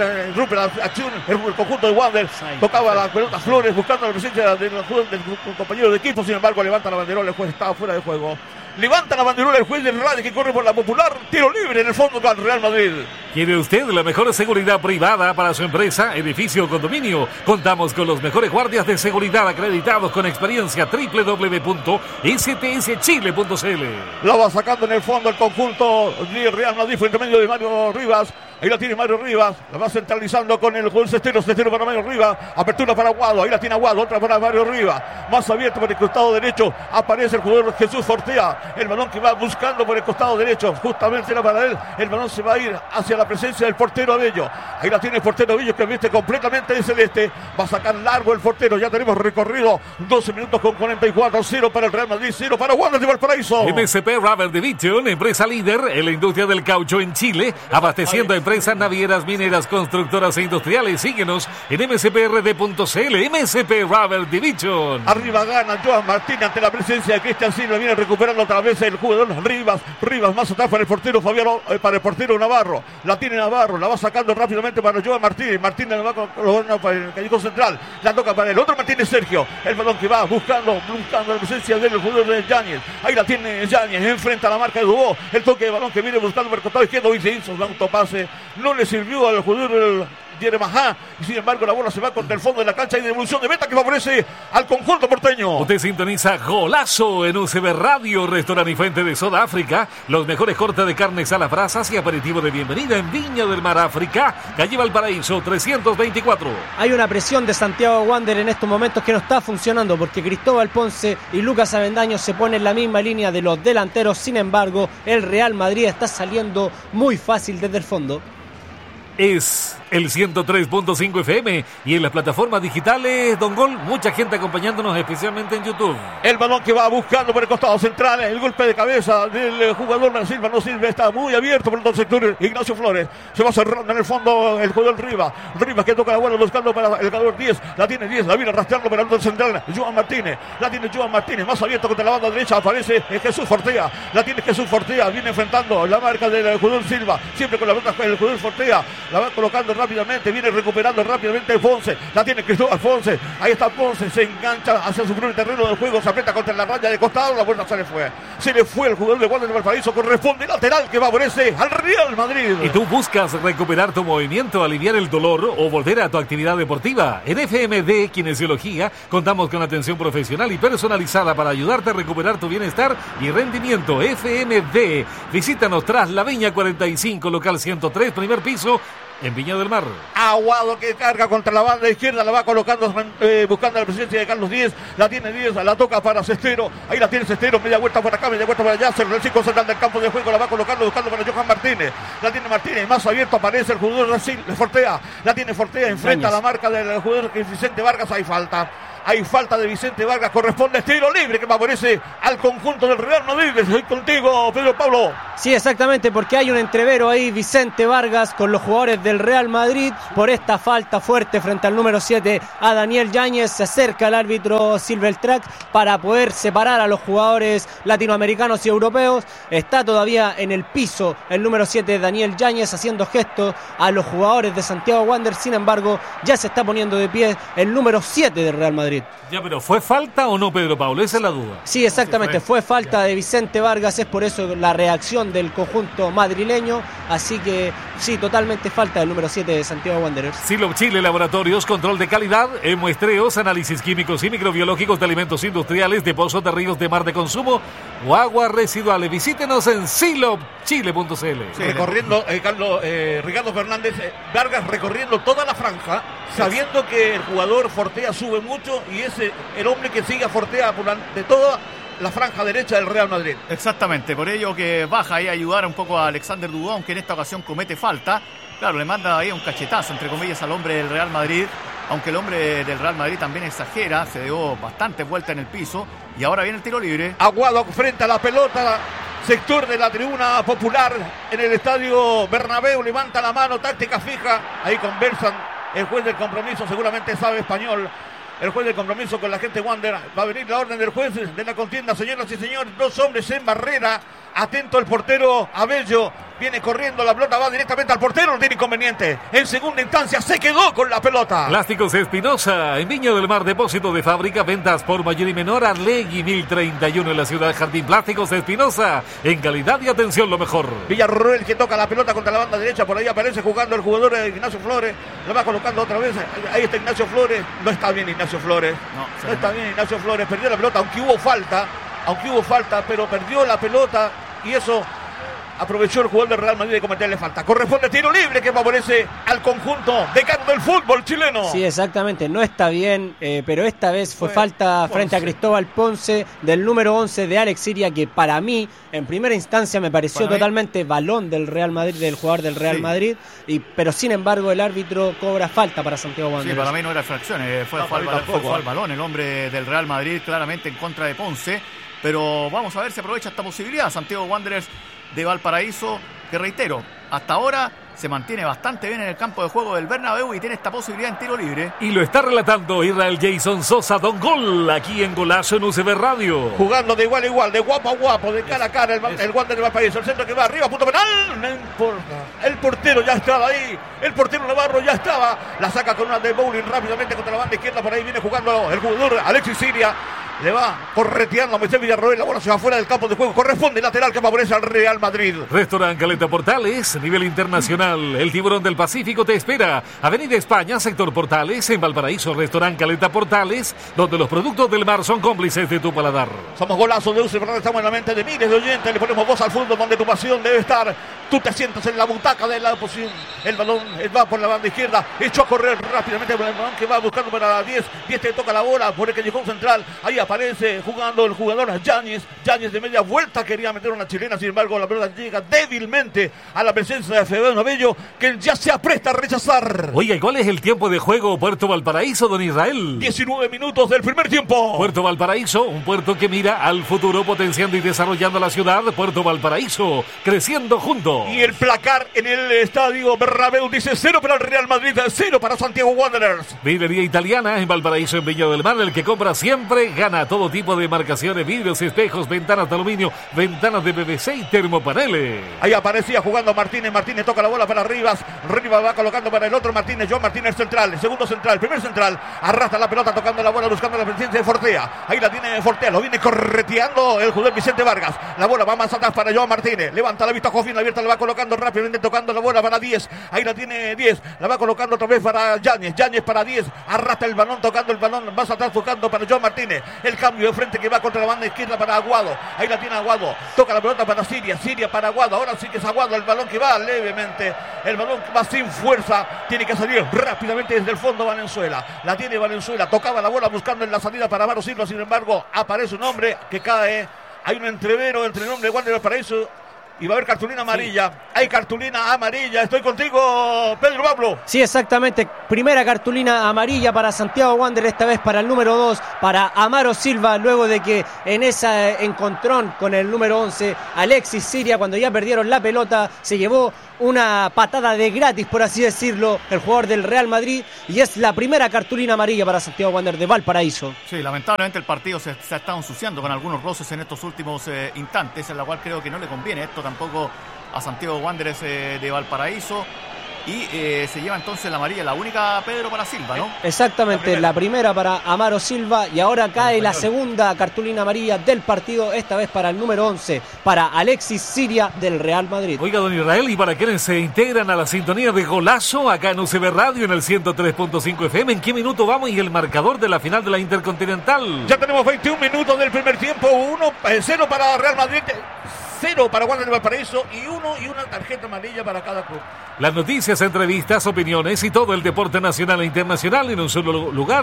Speaker 4: acción, el conjunto de Wander, tocaba la pelota Flores, buscando la presencia del compañero de equipo, sin embargo levanta la banderola, el juez estaba fuera de juego. Levanta la banderola el juez del radio que corre por la Popular. Tiro libre en el fondo para el Real Madrid.
Speaker 2: ¿Quiere usted la mejor seguridad privada para su empresa, edificio o condominio? Contamos con los mejores guardias de seguridad acreditados con experiencia. www.stschile.cl.
Speaker 4: La va sacando en el fondo el conjunto de Real Madrid por intermedio de Mario Rivas. Ahí la tiene Mario Rivas, la va centralizando con el juez Cestero para Mario Rivas, apertura para Aguado, ahí la tiene Aguado, otra para Mario Rivas, más abierto por el costado derecho, aparece el jugador Jesús Fortea, el balón que va buscando por el costado derecho, justamente era para él, el balón se va a ir hacia la presencia del portero Abello, ahí la tiene el portero Abello que viste completamente de celeste, va a sacar largo el portero, ya tenemos recorrido 12 minutos con 44, 0 para el Real Madrid, 0 para Wanderers de Valparaíso.
Speaker 2: MSP Rubber Division, empresa líder en la industria del caucho en Chile, abasteciendo a empresas navieras, mineras, constructoras e industriales. Síguenos en msprd.cl. MSP Rubber Division.
Speaker 4: Arriba gana Joan Martínez ante la presencia de Cristian Silva. Viene recuperando otra vez el jugador Rivas más atrás para el portero Fabiano, para el portero Navarro. La tiene Navarro, la va sacando rápidamente para Joan Martínez. Martínez la va para el callejón central. La toca para el otro Martínez Sergio. El balón que va buscando la presencia del jugador de Yáñez. Ahí la tiene Yáñez, enfrenta a la marca de Dubó. El toque de balón que viene buscando por el costado izquierdo y se hizo un autopase. No le sirvió al jugador del Yeremajá, y sin embargo la bola se va contra el fondo de la cancha y devolución de meta que favorece al conjunto porteño.
Speaker 2: Usted sintoniza Golazo en UCB Radio, restaurante y fuente de Soda África, los mejores cortes de carnes a las brasas y aperitivo de bienvenida en Viña del Mar, África, calle Valparaíso 324.
Speaker 1: Hay una presión de Santiago Wanderers en estos momentos que no está funcionando porque Cristóbal Ponce y Lucas Avendaño se ponen en la misma línea de los delanteros, sin embargo el Real Madrid está saliendo muy fácil desde el fondo.
Speaker 2: Es el 103.5 FM y en las plataformas digitales, Don Gol, mucha gente acompañándonos, especialmente en YouTube.
Speaker 4: El balón que va buscando por el costado central, el golpe de cabeza del jugador no sirve, está muy abierto por el sector Ignacio Flores, se va cerrando en el fondo el jugador Rivas que toca la bola buscando para el jugador 10, la tiene 10, la viene arrastrando para el otro central, Joan Martínez, la tiene Joan Martínez, más abierto contra la banda derecha, aparece Jesús Fortea, la tiene Jesús Fortea, viene enfrentando la marca del jugador Silva, siempre con la pelota el jugador Fortea, la va colocando rápidamente, viene recuperando rápidamente Ponce, la tiene Cristóbal Ponce, ahí está Ponce, se engancha hacia su propio terreno del juego, se aprieta contra la raya de costado, la vuelta se le fue el jugador de Wanderers de Valparaíso, corresponde lateral que favorece al Real Madrid.
Speaker 2: ¿Y tú buscas recuperar tu movimiento, aliviar el dolor o volver a tu actividad deportiva? En FMD Kinesiología contamos con atención profesional y personalizada para ayudarte a recuperar tu bienestar y rendimiento. FMD, visítanos tras la Viña 45, local 103, primer piso, en Viña del Mar.
Speaker 4: Aguado que carga contra la banda izquierda, la va colocando buscando la presencia de Carlos Díez, la tiene Díez, la toca para Cestero, ahí la tiene Cestero, media vuelta por acá, media vuelta por allá, el 5 central del campo de juego, la va colocando buscando para Johan Martínez, la tiene Martínez, más abierto aparece el jugador Brasil, Fortea, la tiene Fortea, enfrenta a la marca del jugador que es Vicente Vargas, hay falta de Vicente Vargas, corresponde tiro libre que favorece al conjunto del Real Madrid. Estoy contigo, Pedro Pablo.
Speaker 1: Sí, exactamente, porque hay un entrevero ahí, Vicente Vargas, con los jugadores del Real Madrid, por esta falta fuerte frente al número 7 a Daniel Yáñez. Se acerca el árbitro Silvertrack para poder separar a los jugadores latinoamericanos y europeos. Está todavía en el piso el número 7 Daniel Yáñez haciendo gestos a los jugadores de Santiago Wanderers. Sin embargo, ya se está poniendo de pie el número 7 del Real Madrid.
Speaker 2: Ya, pero ¿fue falta o no, Pedro Pablo? Esa es la duda.
Speaker 1: Sí, exactamente, fue falta de Vicente Vargas, es por eso la reacción del conjunto madrileño, así que sí, totalmente falta del número 7 de Santiago Wanderers.
Speaker 2: Silop Chile Laboratorios, control de calidad, muestreos, análisis químicos y microbiológicos de alimentos industriales, de pozos de ríos de mar de consumo o aguas residuales. Visítenos en silopchile.cl.
Speaker 4: Sí, recorriendo, Ricardo Fernández Vargas recorriendo toda la franja, sabiendo que el jugador Fortea sube mucho y es el hombre que sigue a Fortea de toda la franja derecha del Real Madrid.
Speaker 3: Exactamente, por ello que baja ahí a ayudar un poco a Alexander Dubón, que en esta ocasión comete falta. Claro, le manda ahí un cachetazo, entre comillas, al hombre del Real Madrid, aunque el hombre del Real Madrid también exagera, se dio bastante vuelta en el piso y ahora viene el tiro libre.
Speaker 4: Aguado frente a la pelota, sector de la tribuna popular en el estadio Bernabéu, levanta la mano, táctica fija, ahí conversan, el juez del compromiso seguramente sabe español. El juez del compromiso con la gente Wander. Va a venir la orden del juez de la contienda, señoras y señores. 2 hombres en barrera. Atento el portero Abello. Viene corriendo, la pelota va directamente al portero, no tiene inconveniente. En segunda instancia se quedó con la pelota.
Speaker 2: Plásticos Espinosa, en Viña del Mar, depósito de fábrica, ventas por mayor y menor, Arlegui 1031 en la ciudad de Jardín. Plásticos Espinosa, en calidad y atención lo mejor.
Speaker 4: Villarroel que toca la pelota contra la banda derecha, por ahí aparece jugando el jugador Ignacio Flores. Lo va colocando otra vez, ahí está Ignacio Flores. No está bien Ignacio Flores. No está bien Ignacio Flores, perdió la pelota, aunque hubo falta, pero perdió la pelota y eso aprovechó el jugador del Real Madrid de cometerle falta. Corresponde tiro libre que favorece al conjunto decano del fútbol chileno.
Speaker 1: Sí, exactamente, no está bien, pero esta vez fue falta Ponce, frente a Cristóbal Ponce, del número 11 de Alex Siria, que para mí, en primera instancia, me pareció totalmente balón del Real Madrid, del jugador del Real Madrid, pero sin embargo el árbitro cobra falta para Santiago Wanderers.
Speaker 3: Sí, para mí no era fracción, fue al balón el hombre del Real Madrid, claramente en contra de Ponce, pero vamos a ver si aprovecha esta posibilidad Santiago Wanderers de Valparaíso, que reitero, hasta ahora se mantiene bastante bien en el campo de juego del Bernabéu y tiene esta posibilidad en tiro libre.
Speaker 2: Y lo está relatando Israel Jason Sosa, Don Gol, aquí en Golazo en UCB Radio.
Speaker 4: Jugando de igual a igual, de guapo a guapo, de cara a cara el Wander de Valparaíso. El centro que va arriba, punto penal, no importa. El portero ya estaba ahí, el portero Navarro ya estaba. La saca con una de bowling rápidamente contra la banda izquierda, por ahí viene jugando el jugador Alexis Siria. Le va correteando a Moisés Villarroel, la bola se va fuera del campo de juego, corresponde lateral que favorece al Real Madrid.
Speaker 2: Restaurant Caleta Portales, nivel internacional, el Tiburón del Pacífico te espera. Avenida España, sector Portales, en Valparaíso, Restaurant Caleta Portales, donde los productos del mar son cómplices de tu paladar.
Speaker 4: Somos Golazo de UCB, estamos en la mente de miles de oyentes, le ponemos voz al fútbol donde tu pasión debe estar. Tú te sientas en la butaca de la oposición, el balón va por la banda izquierda, echó a correr rápidamente por el balón que va buscando para la 10 te toca la bola por el callejón central, ahí aparece jugando el jugador Yáñez de media vuelta, quería meter una chilena, sin embargo la pelota llega débilmente a la presencia de Federico Bello, que ya se apresta a rechazar.
Speaker 2: Oiga, ¿y cuál es el tiempo de juego Puerto Valparaíso, don Israel?
Speaker 4: 19 minutos del primer tiempo.
Speaker 2: Puerto Valparaíso, un puerto que mira al futuro, potenciando y desarrollando la ciudad. Puerto Valparaíso, creciendo juntos.
Speaker 4: Y el placar en el estadio Bernabéu dice 0 para el Real Madrid, 0 para Santiago Wanderers.
Speaker 2: Vidrería Italiana en Valparaíso, en Viña del Mar. El que compra siempre gana. Todo tipo de marcaciones, vidrios, espejos, ventanas de aluminio, ventanas de PVC y termopaneles.
Speaker 4: Ahí aparecía jugando Martínez toca la bola para Rivas va colocando para el otro Martínez, Joan Martínez central, el segundo central, primer central, arrastra la pelota tocando la bola buscando la presencia de Fortea, ahí la tiene Fortea, lo viene correteando el jugador Vicente Vargas, la bola va más atrás para Joan Martínez, levanta la vista, Jofín, abierta la va colocando rápidamente, tocando la bola para 10. Ahí la tiene 10. La va colocando otra vez para Yáñez. Yáñez para 10. Arrastra el balón, tocando el balón. Más atrás tocando para John Martínez. El cambio de frente que va contra la banda izquierda para Aguado. Ahí la tiene Aguado. Toca la pelota para Siria. Siria para Aguado. Ahora sí que es Aguado el balón que va levemente. El balón va sin fuerza. Tiene que salir rápidamente desde el fondo Valenzuela. La tiene Valenzuela. Tocaba la bola buscando en la salida para Amaro Silva. Sin embargo, aparece un hombre que cae. Hay un entrevero entre el nombre de Wander Valparaíso y va a haber cartulina amarilla. Sí. Hay cartulina amarilla. Estoy contigo, Pedro Pablo.
Speaker 1: Sí, exactamente. Primera cartulina amarilla para Santiago Wander, esta vez para el número 2, para Amaro Silva, luego de que en ese encontrón con el número 11, Alexis Siria, cuando ya perdieron la pelota, se llevó una patada de gratis, por así decirlo, el jugador del Real Madrid, y es la primera cartulina amarilla para Santiago Wander de Valparaíso.
Speaker 3: Sí, lamentablemente el partido se ha estado ensuciando con algunos roces en estos últimos instantes, en la cual creo que no le conviene esto tampoco a Santiago Wanderers de Valparaíso. Y se lleva entonces la amarilla, la única, Pedro, para Silva, ¿no?
Speaker 1: Exactamente, la primera para Amaro Silva, y ahora cae la segunda cartulina amarilla del partido, esta vez para el número 11, para Alexis Siria del Real Madrid.
Speaker 2: Oiga, don Israel, y para quienes se integran a la sintonía de Golazo, acá en UCB Radio, en el 103.5 FM, ¿en qué minuto vamos y el marcador de la final de la Intercontinental?
Speaker 4: Ya tenemos 21 minutos del primer tiempo, 0 para Real Madrid, 0 para Wander de Valparaíso y una tarjeta amarilla para cada club.
Speaker 2: Las noticias, entrevistas, opiniones y todo el deporte nacional e internacional en un solo lugar.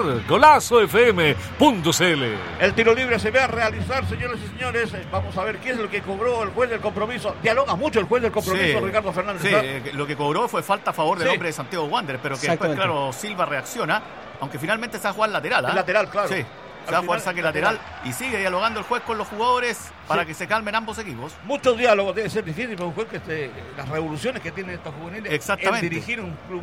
Speaker 2: GolazoFM.cl.
Speaker 4: El tiro libre se ve a realizar, señores y señores. Vamos a ver qué es lo que cobró el juez del compromiso. Dialoga mucho el juez del compromiso, sí, Ricardo Fernández.
Speaker 3: Sí, lo que cobró fue falta a favor del hombre de Santiago Wander, pero que después, claro, Silva reacciona, aunque finalmente se va a jugar lateral.
Speaker 4: El lateral, claro.
Speaker 3: Sí. Se va a jugar saque lateral y sigue dialogando el juez con los jugadores para que se calmen ambos equipos.
Speaker 4: Muchos diálogos, debe ser difícil para un juez que las revoluciones que tienen estos juveniles.
Speaker 3: Exactamente.
Speaker 4: En dirigir un club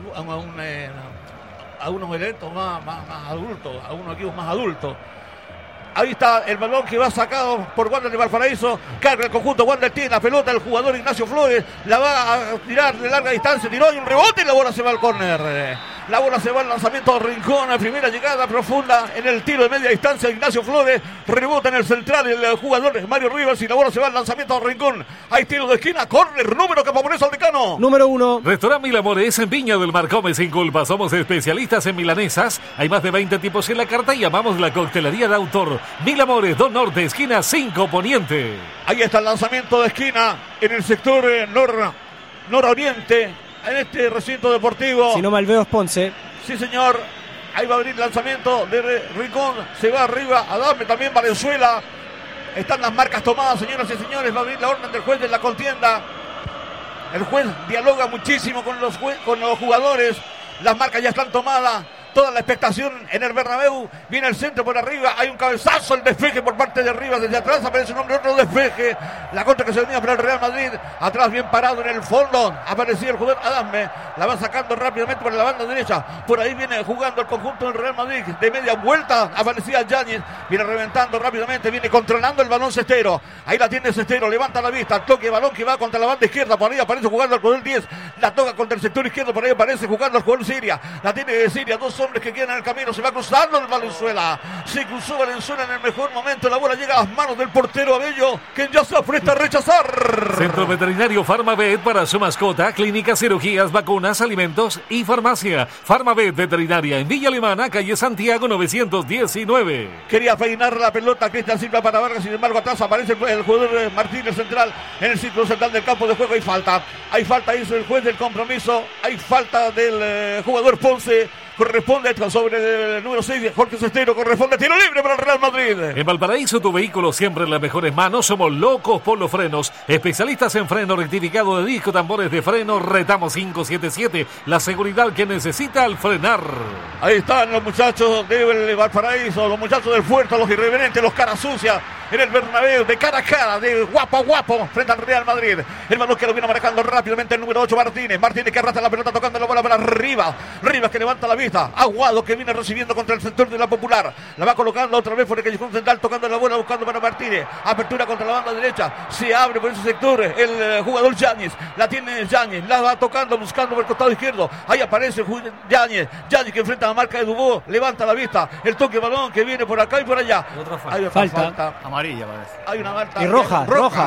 Speaker 4: a unos elentos más adultos, a unos equipos más adultos. Ahí está el balón que va sacado por Wander de Valparaíso. Carga el conjunto. Wander tiene la pelota. El jugador Ignacio Flores la va a tirar de larga distancia. Tiró, hay un rebote y la bola se va al córner. La bola se va al lanzamiento de Rincón. Primera llegada profunda en el tiro de media distancia. Ignacio Flores rebota en el central. El jugador Mario Rivas y la bola se va al lanzamiento de Rincón. Hay tiro de esquina. Córner. Número que favorece al decano.
Speaker 1: Número 1.
Speaker 2: Restaurante Mil Amores en Viña del Mar. Come sin culpa. Somos especialistas en milanesas. Hay más de 20 tipos en la carta y llamamos la coctelería de autor. Mil Amores, 2 Norte, esquina 5 Poniente.
Speaker 4: Ahí está el lanzamiento de esquina en el sector nororiente, en este recinto deportivo.
Speaker 1: Si no mal veo, es Ponce.
Speaker 4: Sí, señor. Ahí va a abrir el lanzamiento de Rincón. Se va arriba. Adame también Valenzuela. Están las marcas tomadas, señoras y señores. Va a abrir la orden del juez de la contienda. El juez dialoga muchísimo con los jugadores. Las marcas ya están tomadas. Toda la expectación en el Bernabéu. Viene el centro por arriba. Hay un cabezazo, el despeje por parte de arriba. Desde atrás aparece un hombre, otro despeje. La contra que se venía para el Real Madrid. Atrás bien parado en el fondo. Aparecía el jugador Adame. La va sacando rápidamente por la banda derecha. Por ahí viene jugando el conjunto del Real Madrid. De media vuelta aparecía Yáñez. Viene reventando rápidamente. Viene controlando el balón Cestero. Ahí la tiene Cestero. Levanta la vista. Toque de balón que va contra la banda izquierda. Por ahí aparece jugando el jugador 10. La toca contra el sector izquierdo. Por ahí aparece jugando el jugador Siria. La tiene Siria. Dos hombres que quedan en el camino. Se va cruzando el Valenzuela. Se cruzó Valenzuela en el mejor momento. La bola llega a las manos del portero Abello, que ya se apresta a rechazar.
Speaker 2: Centro Veterinario Farmavet para su mascota. Clínicas, cirugías, vacunas, alimentos y farmacia. Farmavet Veterinaria en Villa Alemana, calle Santiago 919.
Speaker 4: Quería peinar la pelota Cristian Silva para Vargas. Sin embargo, atrás aparece el jugador Martínez central en el círculo central del campo de juego. Hay falta. Hizo el juez del compromiso. Hay falta del jugador Ponce. Corresponde sobre el número 6 de Jorge Cestero. Corresponde tiro libre para el Real Madrid.
Speaker 2: En Valparaíso, tu vehículo siempre en las mejores manos. Somos locos por los frenos. Especialistas en freno rectificado de disco, tambores de freno. Retamos 577. La seguridad que necesita al frenar.
Speaker 4: Ahí están los muchachos de Valparaíso. Los muchachos del Puerto. Los irreverentes. Los caras sucias. En el Bernabéu. De cara a cara. De guapo a guapo. Frente al Real Madrid. El balón que lo viene manejando rápidamente el número 8 Martínez. Martínez que arrastra la pelota tocando la bola para Rivas. Rivas que levanta la vista. Aguado que viene recibiendo contra el sector de la Popular. La va colocando otra vez por el callejón central, tocando la bola, buscando para Martínez. Apertura contra la banda derecha. Se abre por ese sector el jugador Yáñez. La tiene Yáñez. La va tocando, buscando por el costado izquierdo. Ahí aparece Yáñez. Yáñez que enfrenta a la marca de Dubó. Levanta la vista. El toque de balón que viene por acá y por allá.
Speaker 1: Otra
Speaker 4: falta.
Speaker 1: Falta.
Speaker 3: amarilla, parece.
Speaker 4: Hay una falta.
Speaker 1: Y roja.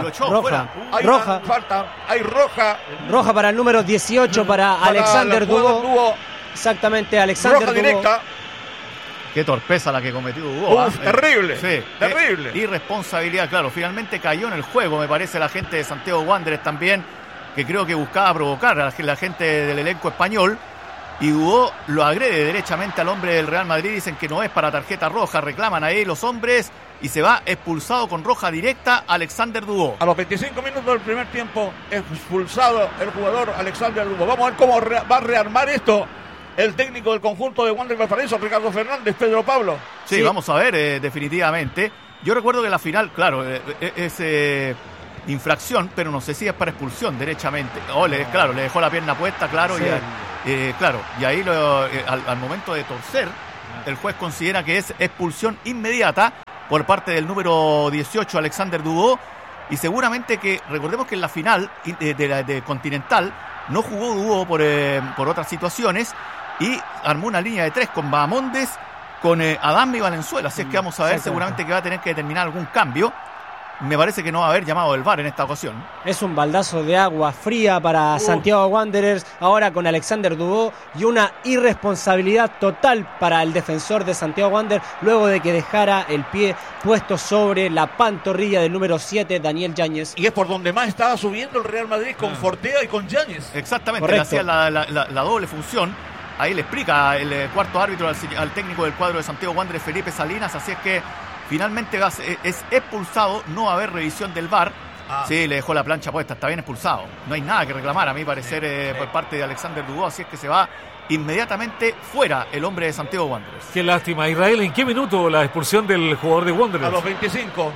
Speaker 4: Hay roja.
Speaker 1: Roja para el número 18 para Alexander Dubó. Exactamente, Alexander
Speaker 4: Roja
Speaker 1: Dubó.
Speaker 4: directa.
Speaker 3: Qué torpeza la que cometió Dubó.
Speaker 4: Terrible.
Speaker 3: Sí,
Speaker 4: terrible.
Speaker 3: Irresponsabilidad, claro. Finalmente cayó en el juego, me parece, la gente de Santiago Wanderers también, que creo que buscaba provocar a la gente del elenco español. Y Dubó lo agrede derechamente al hombre del Real Madrid. Dicen que no es para tarjeta roja. Reclaman ahí los hombres. Y se va expulsado con roja directa Alexander Dubó.
Speaker 4: A los 25 minutos del primer tiempo, expulsado el jugador Alexander Dubó. Vamos a ver cómo va a rearmar esto el técnico del conjunto de Wanderers Valparaíso, Ricardo Fernández, Pedro Pablo.
Speaker 3: Sí, vamos a ver, definitivamente. Yo recuerdo que la final, claro, es infracción, pero no sé si es para expulsión derechamente. Claro, le dejó la pierna puesta, claro, sí. Y ahí al momento de torcer, el juez considera que es expulsión inmediata por parte del número 18, Alexander Dubó. Y seguramente que, recordemos que en la final de Continental no jugó Dubó por otras situaciones y armó una línea de 3 con Bahamondes, con Adame y Valenzuela. Así es que vamos a ver seguramente que va a tener que determinar algún cambio. Me parece que no va a haber llamado el VAR en esta ocasión.
Speaker 1: Es un baldazo de agua fría para Santiago Wanderers, ahora con Alexander Dubó, y una irresponsabilidad total para el defensor de Santiago Wanderers, luego de que dejara el pie puesto sobre la pantorrilla del número 7, Daniel Yáñez.
Speaker 4: Y es por donde más estaba subiendo el Real Madrid, con Fortea y con Yáñez.
Speaker 3: Exactamente, le hacía la doble función. Ahí le explica el cuarto árbitro al técnico del cuadro de Santiago Wanderers, Felipe Salinas. Así es que finalmente es expulsado, no va a haber revisión del VAR. Sí, le dejó la plancha puesta, está bien expulsado. No hay nada que reclamar, a mi parecer, por parte de Alexander Dubó. Así es que se va inmediatamente fuera el hombre de Santiago Wanderers.
Speaker 2: Qué lástima. Israel, ¿en qué minuto la expulsión del jugador de Wanderers?
Speaker 4: A los 25.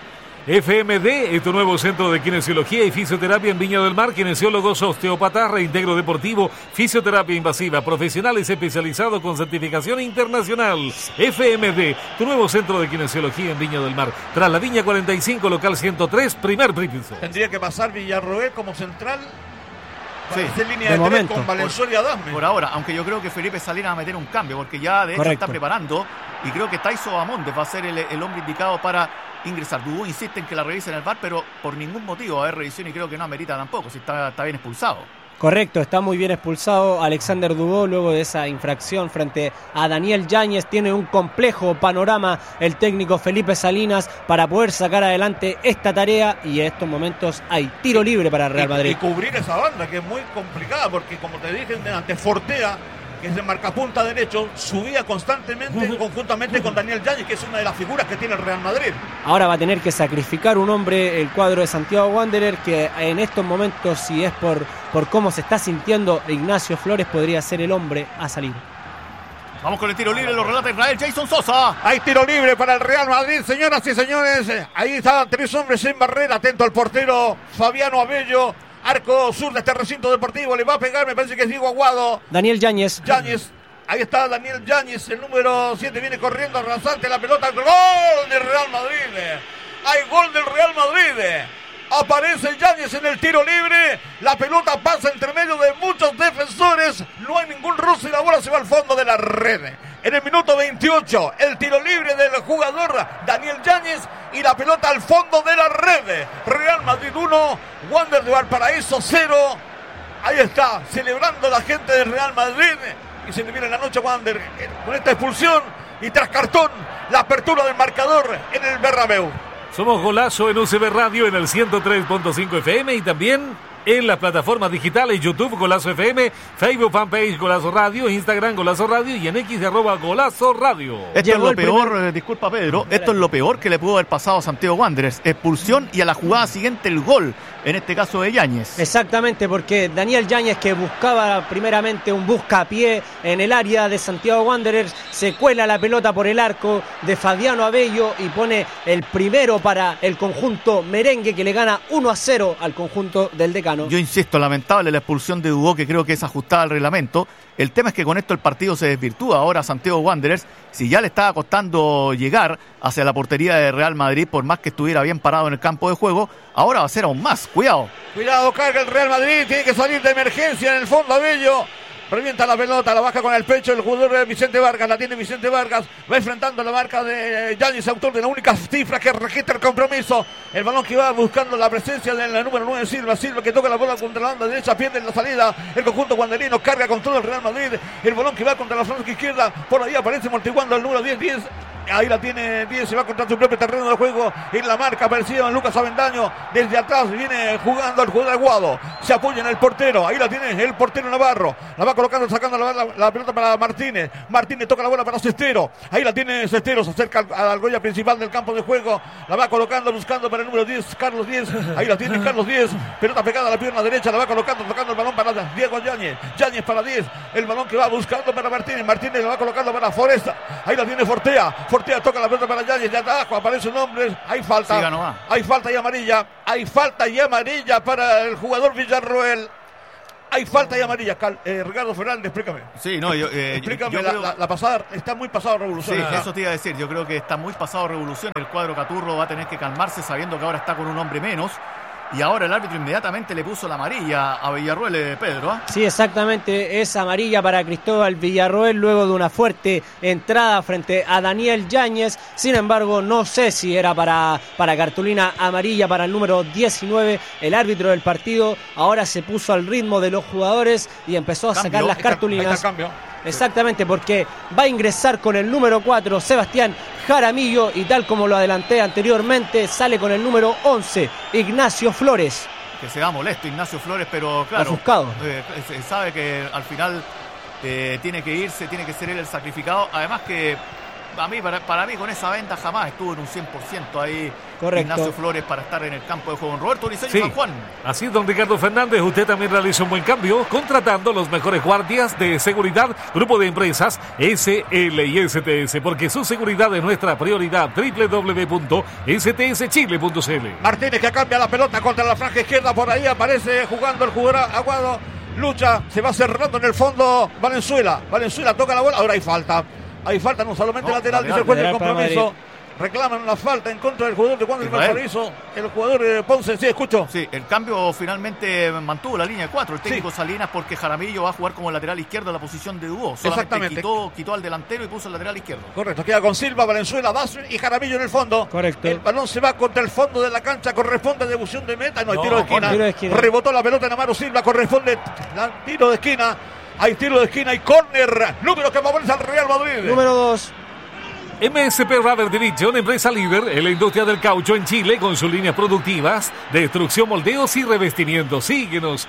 Speaker 2: FMD, tu nuevo centro de kinesiología y fisioterapia en Viña del Mar, kinesiólogos, osteópatas, reintegro deportivo, fisioterapia invasiva, profesionales especializados con certificación internacional. FMD, tu nuevo centro de kinesiología en Viña del Mar, tras la Viña 45, local 103, primer piso.
Speaker 4: Tendría que pasar Villarroel como central.
Speaker 3: Sí,
Speaker 4: en línea de momento, con Valenzuela y Adame.
Speaker 3: Por ahora, aunque yo creo que Felipe Salinas va a meter un cambio, porque ya de hecho está preparando, y creo que Taiso Bahamondes va a ser el hombre indicado para ingresar. Dubó insiste en que la revisen el VAR, pero por ningún motivo va a haber revisión y creo que no amerita tampoco, si está bien expulsado.
Speaker 1: Correcto, está muy bien expulsado Alexander Dubó luego de esa infracción frente a Daniel Yáñez. Tiene un complejo panorama el técnico Felipe Salinas para poder sacar adelante esta tarea, y en estos momentos hay tiro libre para el Real Madrid.
Speaker 4: Y cubrir esa banda, que es muy complicada, porque como te dije ante Fortea, que es de marcapunta derecho, subía constantemente conjuntamente con Daniel Yáñez, que es una de las figuras que tiene el Real Madrid.
Speaker 1: Ahora va a tener que sacrificar un hombre el cuadro de Santiago Wanderers, que en estos momentos, si es por cómo se está sintiendo Ignacio Flores, podría ser el hombre a salir.
Speaker 3: Vamos con el tiro libre, lo relata Israel Jason Sosa.
Speaker 4: Hay tiro libre para el Real Madrid, señoras y señores. Ahí estaban 3 hombres en barrera, atento al portero Fabiano Abello. Arco sur de este recinto deportivo, le va a pegar, me parece que es Diego Aguado.
Speaker 1: Daniel Yáñez.
Speaker 4: Ahí está Daniel Yáñez, el número 7 viene corriendo rasante la pelota. ¡Gol del Real Madrid! ¡Hay gol del Real Madrid! Aparece Yáñez en el tiro libre. La pelota pasa entre medio de muchos defensores. No hay ningún roce y la bola se va al fondo de la red. En el minuto 28, el tiro libre del jugador Daniel Yáñez y la pelota al fondo de la red. Real Madrid 1, Wanderers de Valparaíso 0. Ahí está, celebrando la gente del Real Madrid. Y se le viene la noche a Wanderers con esta expulsión y tras cartón la apertura del marcador en el Bernabéu.
Speaker 2: Somos Golazo en UCB Radio en el 103.5 FM y también en las plataformas digitales YouTube Golazo FM, Facebook fanpage Golazo Radio, Instagram Golazo Radio y en X @Golazo Radio.
Speaker 3: Esto es lo peor, disculpa Pedro, esto es lo peor que le pudo haber pasado a Santiago Wanderers, expulsión y a la jugada siguiente el gol, en este caso de Yáñez.
Speaker 1: Exactamente, porque Daniel Yáñez, que buscaba primeramente un buscapié en el área de Santiago Wanderers, se cuela la pelota por el arco de Fabiano Abello y pone el primero para el conjunto merengue, que le gana 1-0 al conjunto del Decano.
Speaker 3: Yo insisto, lamentable la expulsión de Dubó, que creo que es ajustada al reglamento. El tema es que con esto el partido se desvirtúa ahora a Santiago Wanderers. Si ya le estaba costando llegar hacia la portería de Real Madrid, por más que estuviera bien parado en el campo de juego, ahora va a ser aún más. Cuidado.
Speaker 4: Cuidado, carga el Real Madrid, tiene que salir de emergencia en el fondo Abello. revienta la pelota, la baja con el pecho el jugador Vicente Vargas, la tiene Vicente Vargas, va enfrentando la marca de Yáñez, autor de la única cifra que registra el compromiso. El balón que va buscando la presencia del número 9 Silva que toca la bola contra la banda derecha, pierde en la salida el conjunto guanderino, carga con todo el Real Madrid, el balón que va contra la flanca izquierda, por ahí aparece amortiguando el número 10. Ahí la tiene 10, se va contra su propio terreno de juego. En la marca aparecía Lucas Avendaño. Desde atrás viene jugando el jugador Aguado. Se apoya en el portero. Ahí la tiene el portero Navarro. La va colocando, sacando la pelota para Martínez. Martínez toca la bola para Cestero. Ahí la tiene Cestero. Se acerca a la argolla principal del campo de juego. La va colocando, buscando para el número 10, Carlos 10. Ahí la tiene Carlos 10. Pelota pegada a la pierna derecha. La va colocando, tocando el balón para Diego Yáñez. Yáñez para 10. El balón que va buscando para Martínez. Martínez la va colocando para Foresta. Ahí la tiene Fortea toca la pelota para Yáñez, de abajo aparece un hombre, hay falta, hay falta y amarilla, para el jugador Villarroel. Hay falta y amarilla. Ricardo Fernández, explícame.
Speaker 3: Sí, no,
Speaker 4: explícame, yo creo... la pasada está muy pasado Revolución.
Speaker 3: Sí, eso te iba a decir, yo creo que está muy pasado Revolución. El cuadro Caturro va a tener que calmarse sabiendo que ahora está con un hombre menos. Y ahora el árbitro inmediatamente le puso la amarilla a Villarroel, Pedro.
Speaker 1: Sí, exactamente, es amarilla para Cristóbal Villarroel luego de una fuerte entrada frente a Daniel Yáñez. Sin embargo, no sé si era para cartulina amarilla para el número 19. El árbitro del partido ahora se puso al ritmo de los jugadores y empezó a sacar las cartulinas. Exactamente, porque va a ingresar con el número 4 Sebastián Jaramillo y tal como lo adelanté anteriormente, sale con el número 11 Ignacio Flores.
Speaker 3: Que se va molesto Ignacio Flores, pero claro,
Speaker 1: ofuscado.
Speaker 3: Sabe que al final tiene que irse, tiene que ser él el sacrificado. Además que para mí con esa venta jamás estuvo en un 100% ahí. Correcto. Ignacio Flores para estar en el campo de juego. Roberto Briceño, sí. San Juan.
Speaker 2: Así es, don Ricardo Fernández, usted también realizó un buen cambio contratando los mejores guardias de seguridad, grupo de empresas SL y STS, porque su seguridad es nuestra prioridad. www.stschile.cl.
Speaker 4: Martínez que cambia la pelota contra la franja izquierda, por ahí aparece jugando el jugador Aguado, lucha, se va cerrando en el fondo Valenzuela toca la bola, ahora hay falta no solamente lateral, dice el juez del compromiso. Reclaman una falta en contra del jugador de Wander de Valparaíso, el jugador Ponce. Sí, escucho.
Speaker 3: Sí, el cambio finalmente mantuvo la línea de 4 el técnico Salinas, porque Jaramillo va a jugar como lateral izquierdo en la posición de Dubó. Solamente quitó al delantero y puso el lateral izquierdo.
Speaker 4: Correcto, queda con Silva, Valenzuela, Basri y Jaramillo en el fondo.
Speaker 1: Correcto.
Speaker 4: El balón se va contra el fondo de la cancha, corresponde a devolución de meta. No hay tiro de esquina. Rebotó la pelota en Amaro Silva, corresponde tiro de esquina. Hay tiro de esquina y córner. Número que favorece al Real Madrid.
Speaker 1: Número 2.
Speaker 2: MSP Rubber Division, empresa líder en la industria del caucho en Chile con sus líneas productivas de destrucción, moldeos y revestimientos. Síguenos,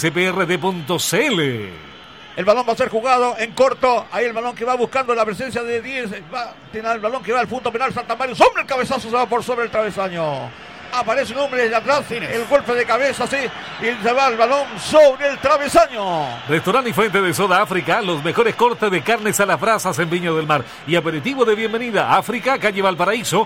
Speaker 2: msprd.cl.
Speaker 4: El balón va a ser jugado en corto. Ahí el balón que va buscando la presencia de 10. Tiene el balón que va al punto penal Santa María. Sobre el cabezazo se va por sobre el travesaño. Aparece un hombre desde atrás, el golpe de cabeza, sí, y se va el balón sobre el travesaño.
Speaker 2: Restaurante y Fuente de Soda África, los mejores cortes de carnes a las brasas en Viña del Mar. Y aperitivo de bienvenida, África, calle Valparaíso,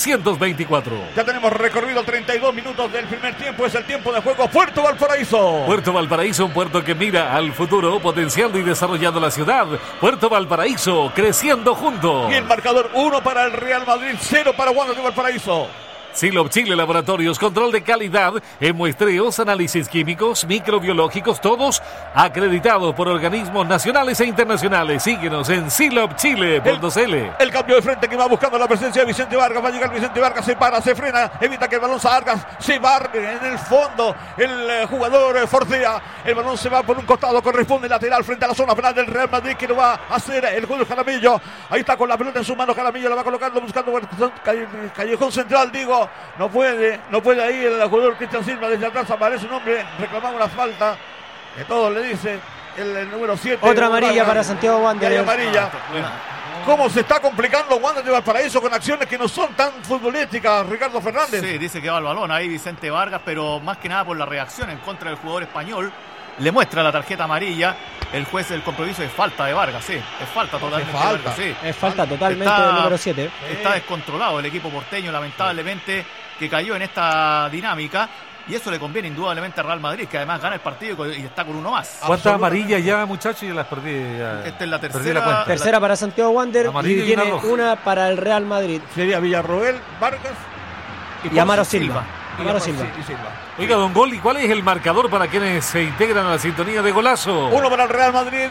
Speaker 2: 324.
Speaker 4: Ya tenemos recorrido 32 minutos del primer tiempo, es el tiempo de juego Puerto Valparaíso.
Speaker 2: Puerto Valparaíso, un puerto que mira al futuro, potenciando y desarrollando la ciudad. Puerto Valparaíso, creciendo juntos.
Speaker 4: Y el marcador 1 para el Real Madrid, 0 para Wander de Valparaíso.
Speaker 2: Silop Chile Laboratorios, control de calidad en muestreos, análisis químicos, microbiológicos, todos acreditados por organismos nacionales e internacionales. Síguenos en silopchile.cl.
Speaker 4: El cambio de frente que va buscando la presencia de Vicente Vargas. Va a llegar Vicente Vargas, se para, se frena, evita que el balón Vargas se va en el fondo. El jugador Forcea, el balón se va por un costado, corresponde lateral frente a la zona penal del Real Madrid, que lo va a hacer el jugador Jaramillo. Ahí está con la pelota en su mano Jaramillo, la va colocando, buscando callejón central, digo. No puede ahí el jugador Cristian Silva, desde atrás aparece un hombre, reclamaba una falta, que todos le dicen, el número 7.
Speaker 1: Otra amarilla para Santiago Wander.
Speaker 4: Amarilla. ¿Cómo se está complicando Wander de Valparaíso con acciones que no son tan futbolísticas, Ricardo Fernández?
Speaker 3: Sí, dice que va el balón ahí Vicente Vargas, pero más que nada por la reacción en contra del jugador español. Le muestra la tarjeta amarilla. El juez del compromiso es falta de Vargas, sí. Es falta totalmente.
Speaker 1: Vargas, sí. Es falta totalmente del número 7.
Speaker 3: Está descontrolado el equipo porteño, lamentablemente, que cayó en esta dinámica. Y eso le conviene indudablemente a Real Madrid, que además gana el partido y está con uno más.
Speaker 2: ¿Cuántas amarillas ya, muchachos? Yo las perdí.
Speaker 3: Esta es la tercera.
Speaker 1: Tercera para Santiago Wander y tiene una para el Real Madrid.
Speaker 4: Sería Villarroel, Vargas
Speaker 1: y Amaro Silva. Álvaro Silva.
Speaker 4: Y Silva.
Speaker 2: Oiga, don Gol, ¿y cuál es el marcador para quienes se integran a la sintonía de Golazo?
Speaker 4: 1 para el Real Madrid,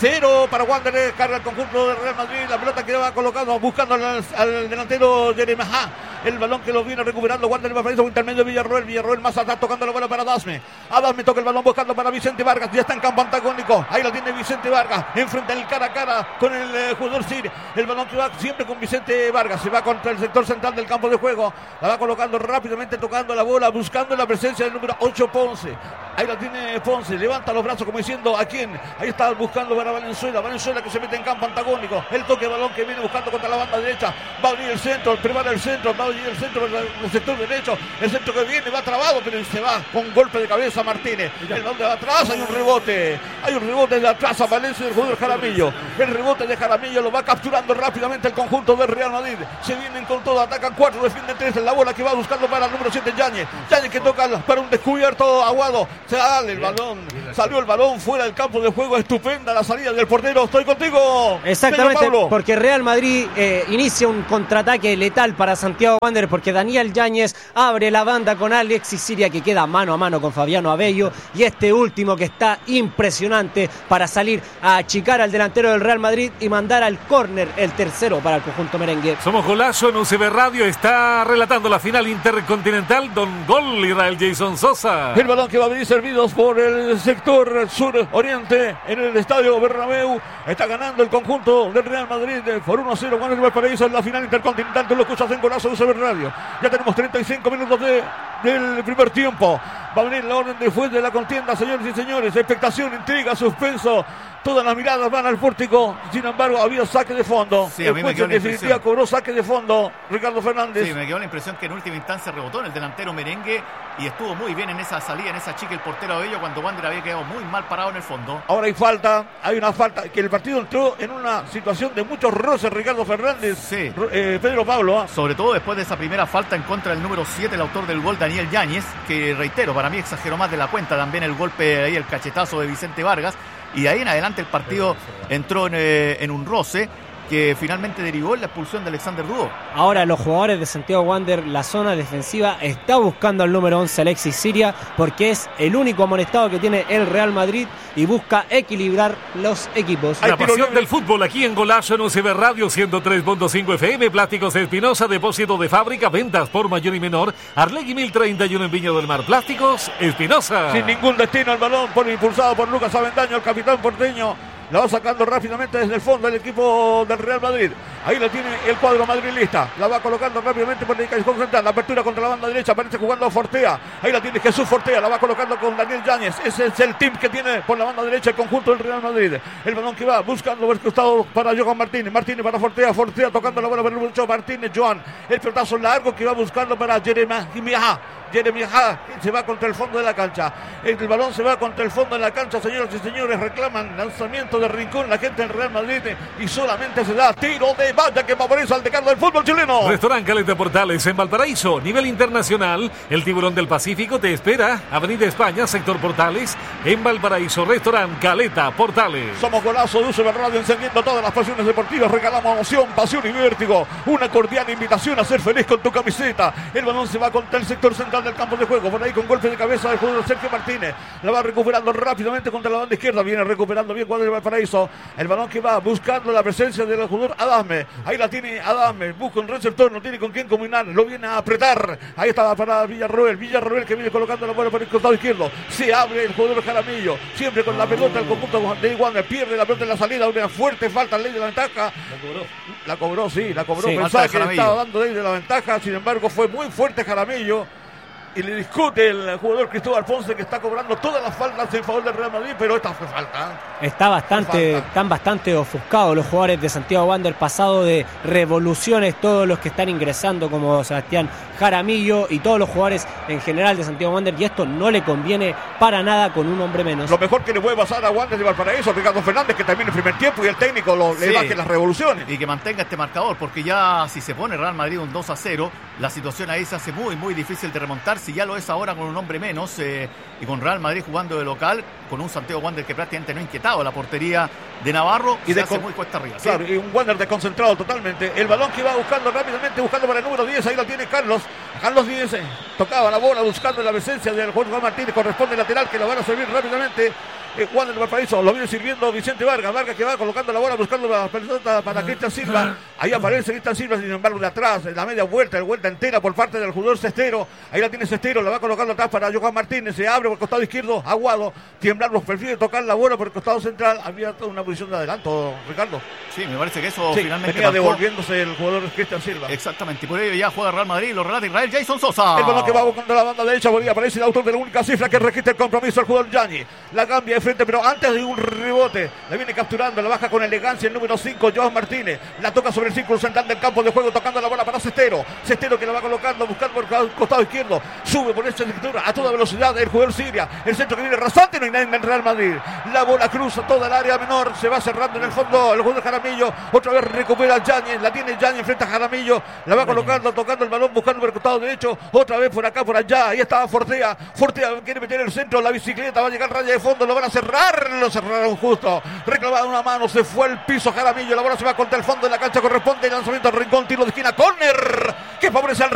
Speaker 4: 0 para Wanderers. Carga el conjunto del Real Madrid. La pelota que va colocando, buscando al delantero Jeremy Mahá. El balón que lo viene recuperando Wanderers va para eso, intermedio de Villarroel. Villarroel más atrás tocando la bola para Adasme. Adasme toca el balón buscando para Vicente Vargas. Ya está en campo antagónico. Ahí la tiene Vicente Vargas. Enfrenta el cara a cara con el jugador Sir. El balón que va siempre con Vicente Vargas. Se va contra el sector central del campo de juego. La va colocando rápidamente, tocando la bola, buscando la presencia del número 8 Ponce. Ahí la tiene Ponce. Levanta los brazos como diciendo ¿a quién? Ahí está buscando para Valenzuela. Valenzuela que se mete en campo antagónico. El toque de balón que viene buscando contra la banda derecha. Va a abrir el centro. Prepara el centro. Va a abrir el centro el sector derecho. El centro que viene va trabado, pero se va con golpe de cabeza Martínez. El balón de atrás. Hay un rebote. Hay un rebote de atrás a Valencia del jugador Jaramillo. El rebote de Jaramillo lo va capturando rápidamente el conjunto del Real Madrid. Se vienen con todo. Atacan 4. Defienden 3. La bola que va buscando para el número 7 Yáñez. Yáñez que toca para un descubierto Aguado. Sale el balón. Salió el balón fuera del campo de juego. Estupenda la salida del portero. Estoy contigo.
Speaker 1: Exactamente, porque Real Madrid inicia un contraataque letal para Santiago Wanderers, porque Daniel Yáñez abre la banda con Alexis Siria, que queda mano a mano con Fabiano Abello, y este último que está impresionante para salir a achicar al delantero del Real Madrid y mandar al córner el tercero para el conjunto merengue.
Speaker 2: Somos Golazo en UCB Radio. Está relatando la final intercontinental Don Gol Israel Jason Sosa.
Speaker 4: El balón que va a venir servidos por el sector sur-oriente en el estadio Bernabéu. Está ganando el conjunto del Real Madrid por 1-0. Juan el Valparaíso en la final intercontinental. Tú lo escuchas en Golazo de UCB Radio. Ya tenemos 35 minutos del primer tiempo. Va a venir la orden de fuego de la contienda, señores y señores. Expectación, intriga, suspenso. Todas las miradas van al pórtico. Sin embargo, había saque de fondo.
Speaker 3: Sí, a mí me quedó la
Speaker 4: definitiva cobró saque de fondo Ricardo Fernández.
Speaker 3: Sí, me quedó la impresión que en última instancia rebotó en el delantero merengue y estuvo muy bien en esa salida, en esa chica el portero Abello, cuando Wander había quedado muy mal parado en el fondo.
Speaker 4: Ahora hay una falta, que el partido entró en una situación de muchos roces, Ricardo Fernández.
Speaker 3: Sí.
Speaker 4: Pedro Pablo.
Speaker 3: Sobre todo después de esa primera falta en contra del número 7, el autor del gol, Daniel Yáñez, que reitero, para mí exageró más de la cuenta también el golpe ahí, el cachetazo de Vicente Vargas. Y de ahí en adelante el partido entró en un roce que finalmente derivó en la expulsión de Alexander Dúo.
Speaker 1: Ahora los jugadores de Santiago Wanderers, la zona defensiva está buscando al número 11 Alexis Siria, porque es el único amonestado que tiene el Real Madrid y busca equilibrar los equipos.
Speaker 2: La pasión del fútbol aquí en Golazo en UCB Radio 103.5 FM. Plásticos Espinosa, depósito de fábrica, ventas por mayor y menor. Arlegui 1031 en Viña del Mar. Plásticos Espinosa.
Speaker 4: Sin ningún destino el balón, impulsado por Lucas Avendaño, el capitán porteño. La va sacando rápidamente desde el fondo el equipo del Real Madrid. Ahí la tiene el cuadro madrilista. La va colocando rápidamente por el callejón central. La apertura contra la banda derecha. Aparece jugando Fortea. Ahí la tiene Jesús Fortea. La va colocando con Daniel Yáñez. Ese es el team que tiene por la banda derecha el conjunto del Real Madrid. El balón que va buscando el costado para Johan Martínez. Martínez para Fortea. Fortea tocando la bola para el muchacho Martínez. Johan. El pelotazo largo que va buscando para Jeremy Ha, se va contra el fondo de la cancha. El balón se va contra el fondo de la cancha, señoras y señores. Reclaman lanzamiento de Rincón la gente del Real Madrid y solamente se da tiro de valla que favorece al decano del fútbol chileno.
Speaker 2: Restaurante Caleta Portales en Valparaíso, nivel internacional. El Tiburón del Pacífico te espera. Avenida España, sector Portales, en Valparaíso. Restaurante Caleta Portales.
Speaker 4: Somos Golazo de UCB Radio, encendiendo todas las pasiones deportivas. Regalamos emoción, pasión y vértigo. Una cordial invitación a ser feliz con tu camiseta. El balón se va contra el sector central del campo de juego, por ahí con golpe de cabeza del jugador Sergio Martínez. La va recuperando rápidamente contra la banda izquierda. Viene recuperando bien cuadro de Valparaíso. El balón que va buscando la presencia del jugador Adasme. Ahí la tiene Adasme. Busca un receptor, no tiene con quién combinar. Lo viene a apretar. Ahí está para Villarroel. Villarroel que viene colocando la bola por el costado izquierdo. Se abre el jugador Jaramillo. Siempre con la pelota el conjunto de Wander. Pierde la pelota en la salida. Una fuerte falta ley de la ventaja. La cobró. Sí. Pensaba que le estaba dando ley de la ventaja. Sin embargo, fue muy fuerte Jaramillo. Y le discute el jugador Cristóbal Ponce, que está cobrando todas las faltas en favor del Real Madrid, pero esta fue falta.
Speaker 1: Están bastante ofuscados los jugadores de Santiago Wanderers, pasado de revoluciones todos los que están ingresando, como Sebastián Jaramillo y todos los jugadores en general de Santiago Wanderers, y esto no le conviene para nada con un hombre menos.
Speaker 4: Lo mejor que le puede pasar a Wanderers de Valparaíso, Ricardo Fernández, que termine el primer tiempo y el técnico le baje las revoluciones.
Speaker 3: Y que mantenga este marcador, porque ya si se pone Real Madrid un 2-0, la situación ahí se hace muy, muy difícil de remontar. Si ya lo es ahora con un hombre menos y con Real Madrid jugando de local, con un Santiago Wanderers que prácticamente no ha inquietado la portería de Navarro, y se hace muy cuesta arriba.
Speaker 4: Claro, ¿sí? Y un Wanderers desconcentrado totalmente. El balón que va buscando rápidamente, buscando para el número 10, ahí lo tiene Carlos Carlos Díez tocaba la bola buscando la presencia del jugador Martínez. Corresponde lateral que lo van a servir rápidamente. Juan del Valparaíso lo viene sirviendo Vicente Vargas. Vargas que va colocando la bola buscando la pelota para Cristian Silva. Ahí aparece Cristian Silva, sin embargo, de atrás, en la media vuelta, la vuelta entera por parte del jugador Cestero. Ahí la tiene Cestero, la va colocando atrás para Johan Martínez. Se abre por el costado izquierdo, Aguado. Tiemblar prefiere tocar la bola por el costado central. Había toda una posición de adelanto, Ricardo.
Speaker 3: Sí, me parece que eso
Speaker 4: sí,
Speaker 3: finalmente
Speaker 4: venía devolviéndose el jugador Cristian Silva.
Speaker 3: Exactamente, y por ello ya juega Real Madrid, lo relata Israel Jason Sosa.
Speaker 4: El balón que va buscando la banda derecha, Bolivia aparece el autor de la única cifra que registra el compromiso al jugador Yañez. La cambia de frente, pero antes de un rebote, la viene capturando, la baja con elegancia el número 5, Johan Martínez. La toca sobre el círculo central del campo de juego, tocando la bola para Cestero. Cestero que la va colocando, buscando por el costado izquierdo. Sube por esta sectura a toda velocidad el jugador Siria. El centro que viene rasante, no hay nadie en el Real Madrid. La bola cruza toda el área menor, se va cerrando en el fondo el jugador Jaramillo. Otra vez recupera Yañez, la tiene Yañez frente a Jaramillo. La va colocando, tocando el balón, buscando por el costado derecho. Otra vez por acá, por allá. Ahí estaba Fortea. Fortea quiere meter el centro, la bicicleta va a llegar raya de fondo, lo van a cerrar. Lo cerraron justo. Reclamada una mano, se fue al piso Jaramillo. La bola se va contra el fondo de la cancha, corresponde el lanzamiento al rincón, tiro de esquina, córner que favorece al